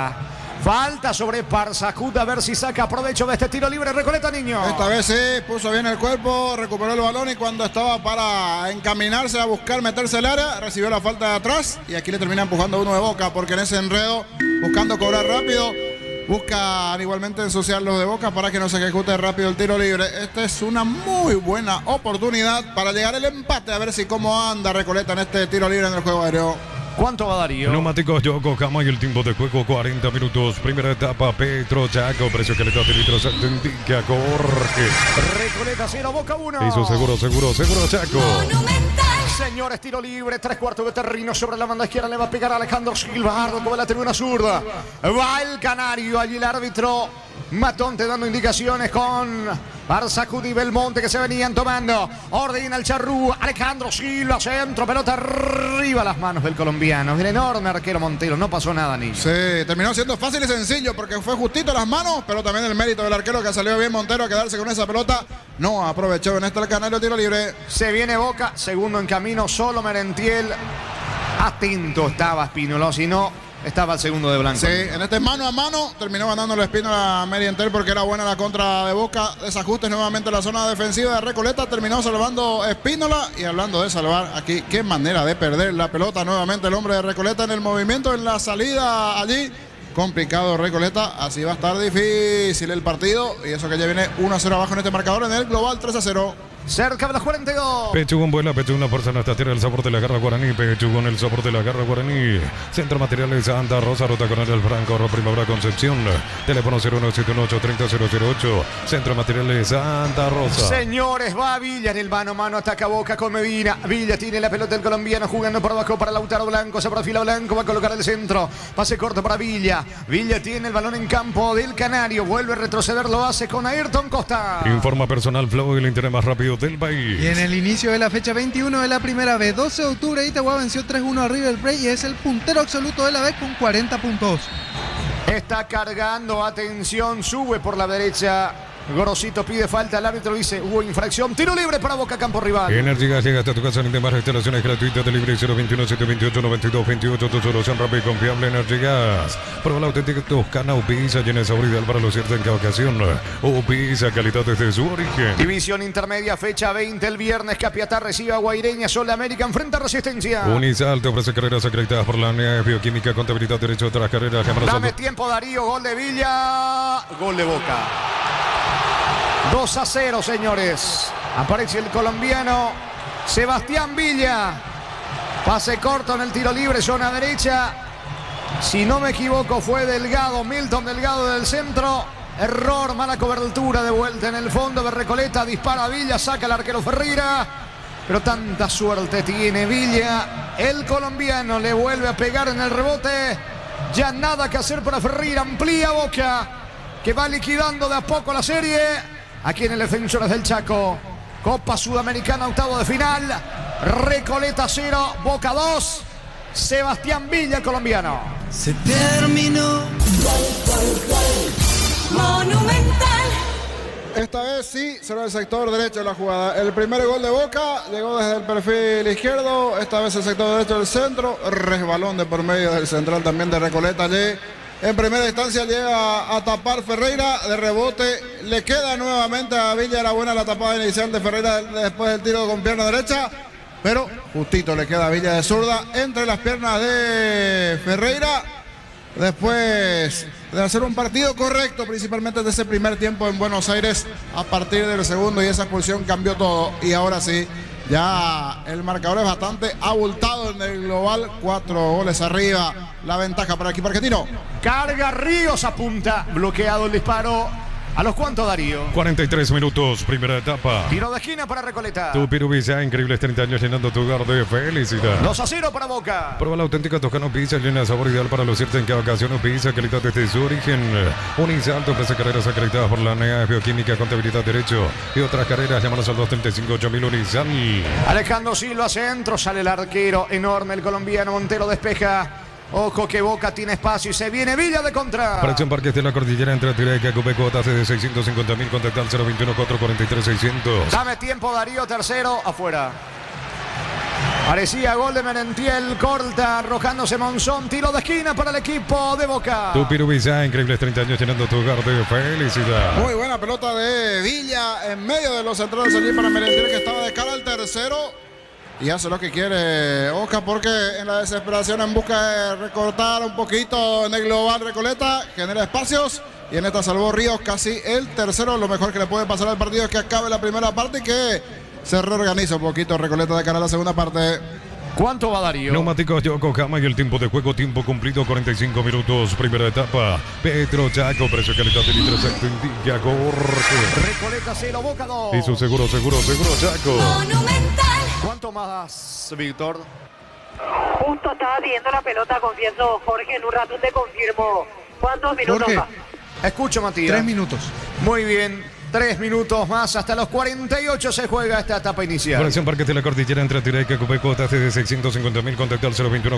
[SPEAKER 1] Falta sobre Parsacú. A ver si saca provecho de este tiro libre. Recoleta, niño.
[SPEAKER 4] Esta vez sí, puso bien el cuerpo, recuperó el balón y cuando estaba para encaminarse a buscar meterse al área, recibió la falta de atrás y aquí le termina empujando uno de Boca porque en ese enredo, buscando cobrar rápido, buscan igualmente ensuciar los de Boca para que no se ejecute rápido el tiro libre. Esta es una muy buena oportunidad para llegar al empate, a ver si cómo anda Recoleta en este tiro libre en el juego aéreo.
[SPEAKER 1] ¿Cuánto va Darío?
[SPEAKER 2] Neumáticos Yokohama y el tiempo de juego 40 minutos. Primera etapa Petro Chaco. Precio calidad de litros se indica Jorge.
[SPEAKER 1] Recoleta 0, Boca 1.
[SPEAKER 2] Hizo seguro Chaco.
[SPEAKER 1] Señores, tiro libre, 3/4 de terreno sobre la banda izquierda. Le va a pegar a Alejandro Silva. Ardo como la tribuna zurda. Va el canario. Allí el árbitro Matonte dando indicaciones con Parsacú y Belmonte que se venían tomando. Ordena el Charrúa. Alejandro Silva, centro, pelota arriba, las manos del colombiano. El enorme arquero Montero. No pasó nada, ni.
[SPEAKER 4] Sí, terminó siendo fácil y sencillo porque fue justito las manos, pero también el mérito del arquero que salió bien Montero a quedarse con esa pelota. No aprovechó en este el canario tiro libre.
[SPEAKER 1] Se viene Boca, segundo en camino, solo Merentiel. Atento estaba Espínola, si no estaba el segundo de Blanco.
[SPEAKER 4] Sí, en este mano a mano terminó ganando el Espínola a Merentiel porque era buena la contra de Boca. Desajustes nuevamente en la zona defensiva de Recoleta. Terminó salvando Espínola. Y hablando de salvar, aquí qué manera de perder la pelota nuevamente el hombre de Recoleta en el movimiento, en la salida allí. Complicado Recoleta, así va a estar difícil el partido. Y eso que ya viene 1-0 abajo en este marcador en el global 3-0.
[SPEAKER 1] Cerca de las 42.
[SPEAKER 2] Pechugón vuela, Pechugón la fuerza en esta tierra, el sabor de la garra Guaraní. Pechugón el sabor de la garra Guaraní. Centro Materiales Santa Rosa, Ruta Coronel Franco, Primavera Concepción. Teléfono 0171-30-008. Centro Materiales Santa Rosa.
[SPEAKER 1] Señores, va Villa en el mano a mano, ataca Boca con Medina. Villa tiene la pelota del colombiano jugando por abajo para Lautaro Blanco. Se perfila Blanco, va a colocar el centro. Pase corto para Villa. Villa tiene el balón en campo del Canario. Vuelve a retroceder, lo hace con Ayrton Costa.
[SPEAKER 2] Informa Personal Flow, el interés más rápido del país.
[SPEAKER 6] Y en el inicio de la fecha 21 de la primera B, 12 de octubre, Itagua venció 3-1 a River Plate y es el puntero absoluto de la B con 40 puntos.
[SPEAKER 1] Está cargando, atención, sube por la derecha. Gorosito pide falta, el árbitro dice hubo infracción. Tiro libre para Boca, campo rival.
[SPEAKER 2] Energy Gas llega hasta tu casa en demás instalaciones gratuitas de libre 021-728-9228. Tu solución rápida y confiable. Energy Gas. Prueba la auténtica Toscana Upisa, llena de sabor ideal para lucirte en cada ocasión. Upisa, calidad desde su origen.
[SPEAKER 1] División intermedia, fecha 20 el viernes. Capiatá recibe a Guaireña. Sol América enfrenta a Resistencia.
[SPEAKER 2] Unisal te ofrece carreras acreditadas por la ANEA, bioquímica, contabilidad, derecho de las carreras.
[SPEAKER 1] Dame tiempo, Darío. Gol de Villa. Gol de Boca. 2-0, señores. Aparece el colombiano Sebastián Villa. Pase corto en el tiro libre, zona derecha. Si no me equivoco, fue Delgado, Milton Delgado del centro. Error, mala cobertura de vuelta en el fondo de Recoleta. Dispara Villa, saca el arquero Ferreira. Pero tanta suerte tiene Villa. El colombiano le vuelve a pegar en el rebote. Ya nada que hacer para Ferreira. Amplía Boca, que va liquidando de a poco la serie. Aquí en el Defensores del Chaco. Copa Sudamericana, octavo de final. Recoleta 0, Boca 2. Sebastián Villa, el colombiano.
[SPEAKER 5] Se terminó. Monumental.
[SPEAKER 4] Esta vez sí será el sector derecho de la jugada. El primer gol de Boca llegó desde el perfil izquierdo. Esta vez el sector derecho del centro. Resbalón de por medio del central también de Recoleta. Allí en primera instancia llega a tapar Ferreira. De rebote le queda nuevamente a Villa. Era buena la tapada inicial de Ferreira después del tiro con pierna derecha. Pero justito le queda a Villa de zurda entre las piernas de Ferreira. Después de hacer un partido correcto, principalmente de ese primer tiempo en Buenos Aires, a partir del segundo y esa expulsión cambió todo. Y ahora sí, ya el marcador es bastante abultado en el global. 4 goles arriba, la ventaja para el equipo argentino.
[SPEAKER 1] Carga Ríos, apunta, bloqueado el disparo. ¿A los cuántos, Darío?
[SPEAKER 2] 43 minutos, primera etapa.
[SPEAKER 1] Tiro de esquina para Recoleta.
[SPEAKER 2] Tu Piru Villa, increíbles 30 años llenando tu hogar de felicidad.
[SPEAKER 1] 2-0 para Boca.
[SPEAKER 2] Prueba la auténtica Toscano Pizza, llena de sabor ideal para lucirte en cada ocasión. Pizza, calidad desde su origen. Unisalto, ofrece carreras acreditadas por la NEA, Bioquímica, Contabilidad, Derecho y otras carreras. Llámanos al 235-8000 Unisal.
[SPEAKER 1] Alejandro Silva, centro, sale el arquero enorme, el colombiano. Montero despeja. Ojo que Boca tiene espacio y se viene Villa de contra.
[SPEAKER 2] Fracción Parques de la Cordillera entre Tireca, Cupeco, tasa de 650.000, contacta al 021-443-600.
[SPEAKER 1] Dame tiempo, Darío, tercero, afuera. Parecía gol de Merentiel, corta, arrojándose Monzón, tiro de esquina para el equipo de Boca.
[SPEAKER 2] Tu Piru Villa, increíbles 30 años llenando tu hogar de felicidad.
[SPEAKER 4] Muy buena pelota de Villa en medio de los centrales allí para Merentiel, que estaba de cara al tercero. Y hace lo que quiere Boca, porque en la desesperación en busca de recortar un poquito en el global Recoleta, genera espacios y en esta salvó Ríos casi el tercero. Lo mejor que le puede pasar al partido es que acabe la primera parte y que se reorganiza un poquito Recoleta de cara a la segunda parte.
[SPEAKER 1] ¿Cuánto va, Darío?
[SPEAKER 2] Neumáticos Yokohama y el tiempo de juego, tiempo cumplido, 45 minutos, primera etapa. Petro Chaco, precio y calidad de litro exacto indica corte.
[SPEAKER 1] Recoleta 0, Boca 2.
[SPEAKER 2] Y su seguro Chaco.
[SPEAKER 8] Monumental.
[SPEAKER 1] ¿Cuánto más, Víctor?
[SPEAKER 3] Justo estaba pidiendo la pelota, confieso, Jorge, en un rato te confirmo. ¿Cuántos minutos
[SPEAKER 6] Jorge.
[SPEAKER 3] más?
[SPEAKER 1] Escucho, Matías.
[SPEAKER 6] 3 minutos.
[SPEAKER 1] Muy bien. 3 minutos más, hasta los 48 se juega esta etapa inicial.
[SPEAKER 2] Fracción Parques de la Cordillera entre Tireca, Cupeco, tasa de 650.000, contacta al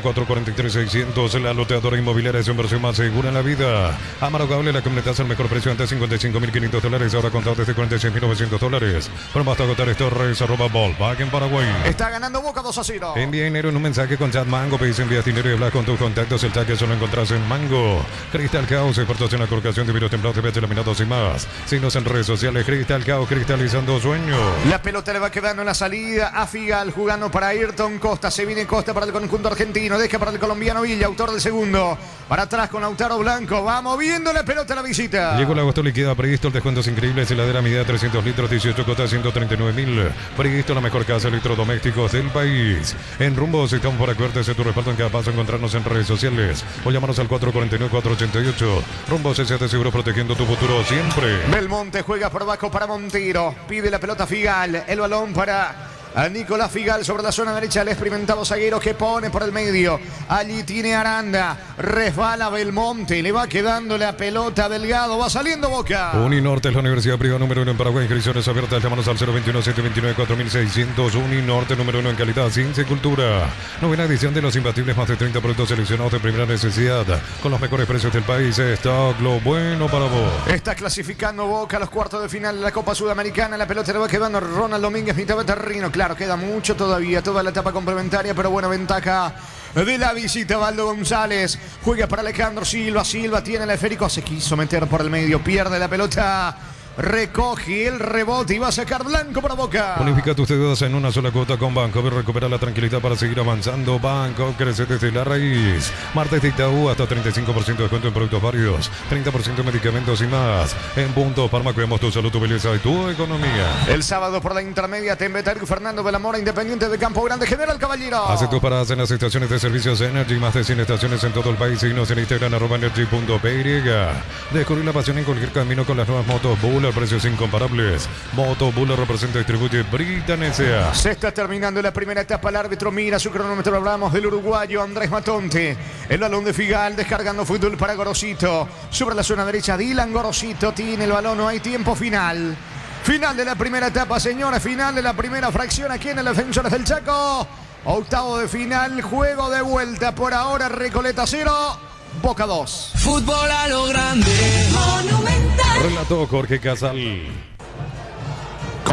[SPEAKER 2] 021-443-600. La loteadora inmobiliaria es su inversión más segura en la vida. Amaro Cable, la camioneta al mejor precio, antes $55.500, ahora contado desde $46.900. Pero hasta agotar Torres, @Volkswagen Paraguay.
[SPEAKER 1] Está ganando Boca 2-0.
[SPEAKER 2] Envía dinero en un mensaje con Chat Mango, pedís envías dinero y hablas con tus contactos. El chat que solo encontrás en Mango. Cristal Caos, expertos en la colocación de vidrios templados, pH laminados y más. Signos en redes sociales. Cristal Caos, cristalizando sueños.
[SPEAKER 1] La pelota le va quedando en la salida a Figal, jugando para Ayrton Costa. Se viene Costa para el conjunto argentino. Deja para el colombiano Villa, autor del segundo. Para atrás con Lautaro Blanco. Va moviendo la pelota a la visita.
[SPEAKER 2] Llegó el agosto liquida Bristol, descuentos increíbles. Heladera medida 300 litros, 18 cotas, 139.000. Bristol, la mejor casa de electrodomésticos del país. En Rumbo, si estamos para cuidarte tu respaldo en cada paso, encontrarnos en redes sociales o llamarnos al 449-488. Rumbo, te seguro protegiendo tu futuro siempre.
[SPEAKER 1] Belmonte juega por abajo para Montero. Pide la pelota Figal. El balón para a Nicolás Figal sobre la zona derecha. El experimentado zaguero que pone por el medio. Allí tiene Aranda. Resbala Belmonte. Le va quedando la pelota Delgado. Va saliendo Boca.
[SPEAKER 2] Uninorte es la universidad privada número 1 en Paraguay. Inscripciones abiertas. Llámanos al 021-729-4600. Uninorte número 1 en calidad, ciencia y cultura. Novena edición de los imbatibles. Más de 30 productos seleccionados de primera necesidad. Con los mejores precios del país. Stock, lo bueno para vos.
[SPEAKER 1] Está clasificando Boca a los cuartos de final de la Copa Sudamericana. La pelota le va quedando Ronald Domínguez, mitad de terreno. Claro, queda mucho todavía, toda la etapa complementaria, pero buena ventaja de la visita. Valdo González juega para Alejandro Silva. Silva tiene el esférico, se quiso meter por el medio, pierde la pelota. Recoge el rebote y va a sacar Blanco para Boca.
[SPEAKER 2] Unifica tus deudas en una sola cuota con Banco. Recupera la tranquilidad para seguir avanzando. Banco crece desde la raíz. Martes de Itaú, hasta 35% de descuento en productos varios, 30% en medicamentos y más. En Punto Farma, cuidamos tu salud, tu belleza y tu economía.
[SPEAKER 1] El sábado por la intermedia, Tembetario Fernando de la Mora, Independiente de Campo Grande, General Caballero.
[SPEAKER 2] Hace tus paradas en las estaciones de servicios Energy, más de 100 estaciones en todo el país. Síguenos en Instagram, @energy.py. Descubrir la pasión en cualquier camino con las nuevas motos Buller, precios incomparables. Moto Buller representa y distribuye Britan S.A.
[SPEAKER 1] Se está terminando la primera etapa. El árbitro mira su cronómetro. Hablamos del uruguayo Andrés Matonte. El balón de Figal descargando fútbol para Gorosito. Sobre la zona derecha, Dylan Gorosito tiene el balón. No hay tiempo final. Final de la primera etapa, señores. Final de la primera fracción aquí en el Defensores del Chaco. Octavo de final. Juego de vuelta. Por ahora, Recoleta 0, Boca 2.
[SPEAKER 5] Fútbol a lo grande.
[SPEAKER 8] Monumental.
[SPEAKER 2] Relató Jorge Casal.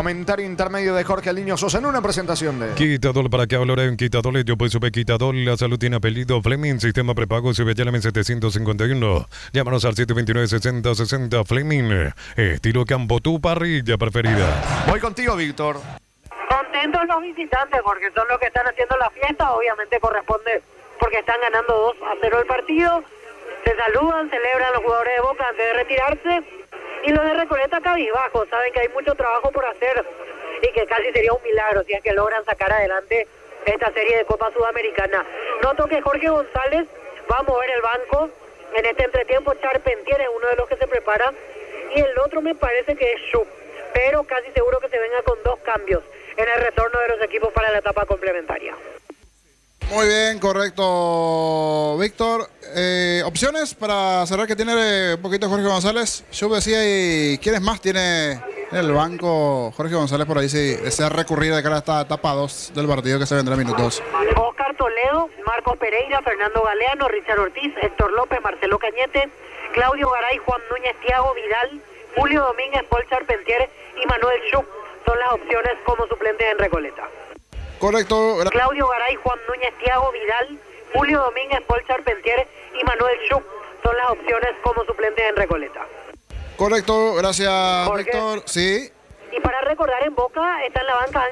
[SPEAKER 1] Comentario intermedio de Jorge El Niño Sosa en una presentación de...
[SPEAKER 2] Quitadol, ¿para qué hablar en Quitadol? Yo pues sube Quitadol, la salud tiene apellido Fleming, sistema prepago, sube llame 751. Llámanos al 729-6060 Fleming, estilo campo, tu parrilla preferida.
[SPEAKER 1] Voy contigo, Víctor.
[SPEAKER 3] Contentos los visitantes porque son los que están haciendo la fiesta, obviamente corresponde porque están ganando 2-0 el partido. Se saludan, celebran los jugadores de Boca antes de retirarse y los de Recoleta cabizbajo, saben que hay mucho trabajo por hacer y que casi sería un milagro si es que logran sacar adelante esta serie de Copa Sudamericana. Noto que Jorge González va a mover el banco en este entretiempo. Charpentier es uno de los que se prepara y el otro me parece que es Schupp, pero casi seguro que se venga con 2 cambios en el retorno de los equipos para la etapa complementaria.
[SPEAKER 4] Muy bien, correcto, Víctor. Opciones para cerrar que tiene un poquito Jorge González. Yo decía, ¿y quiénes más tiene en el banco Jorge González por ahí si desea recurrir de cara a esta etapa 2 del partido que se vendrá en minutos?
[SPEAKER 3] Oscar Toledo, Marcos Pereira, Fernando Galeano, Richard Ortiz, Héctor López, Marcelo Cañete, Claudio Garay, Juan Núñez, Thiago Vidal, Julio Domínguez, Paul Charpentier y Manuel Schupp son las opciones como suplentes en Recoleta.
[SPEAKER 4] Correcto.
[SPEAKER 3] Claudio Garay, Juan Núñez, Thiago Vidal, Julio Domínguez, Paul Charpentier y Manuel Schupp son las opciones como suplentes en Recoleta.
[SPEAKER 4] Correcto, gracias,
[SPEAKER 3] Jorge.
[SPEAKER 4] Víctor. Sí.
[SPEAKER 3] Y para recordar, en Boca está en la banca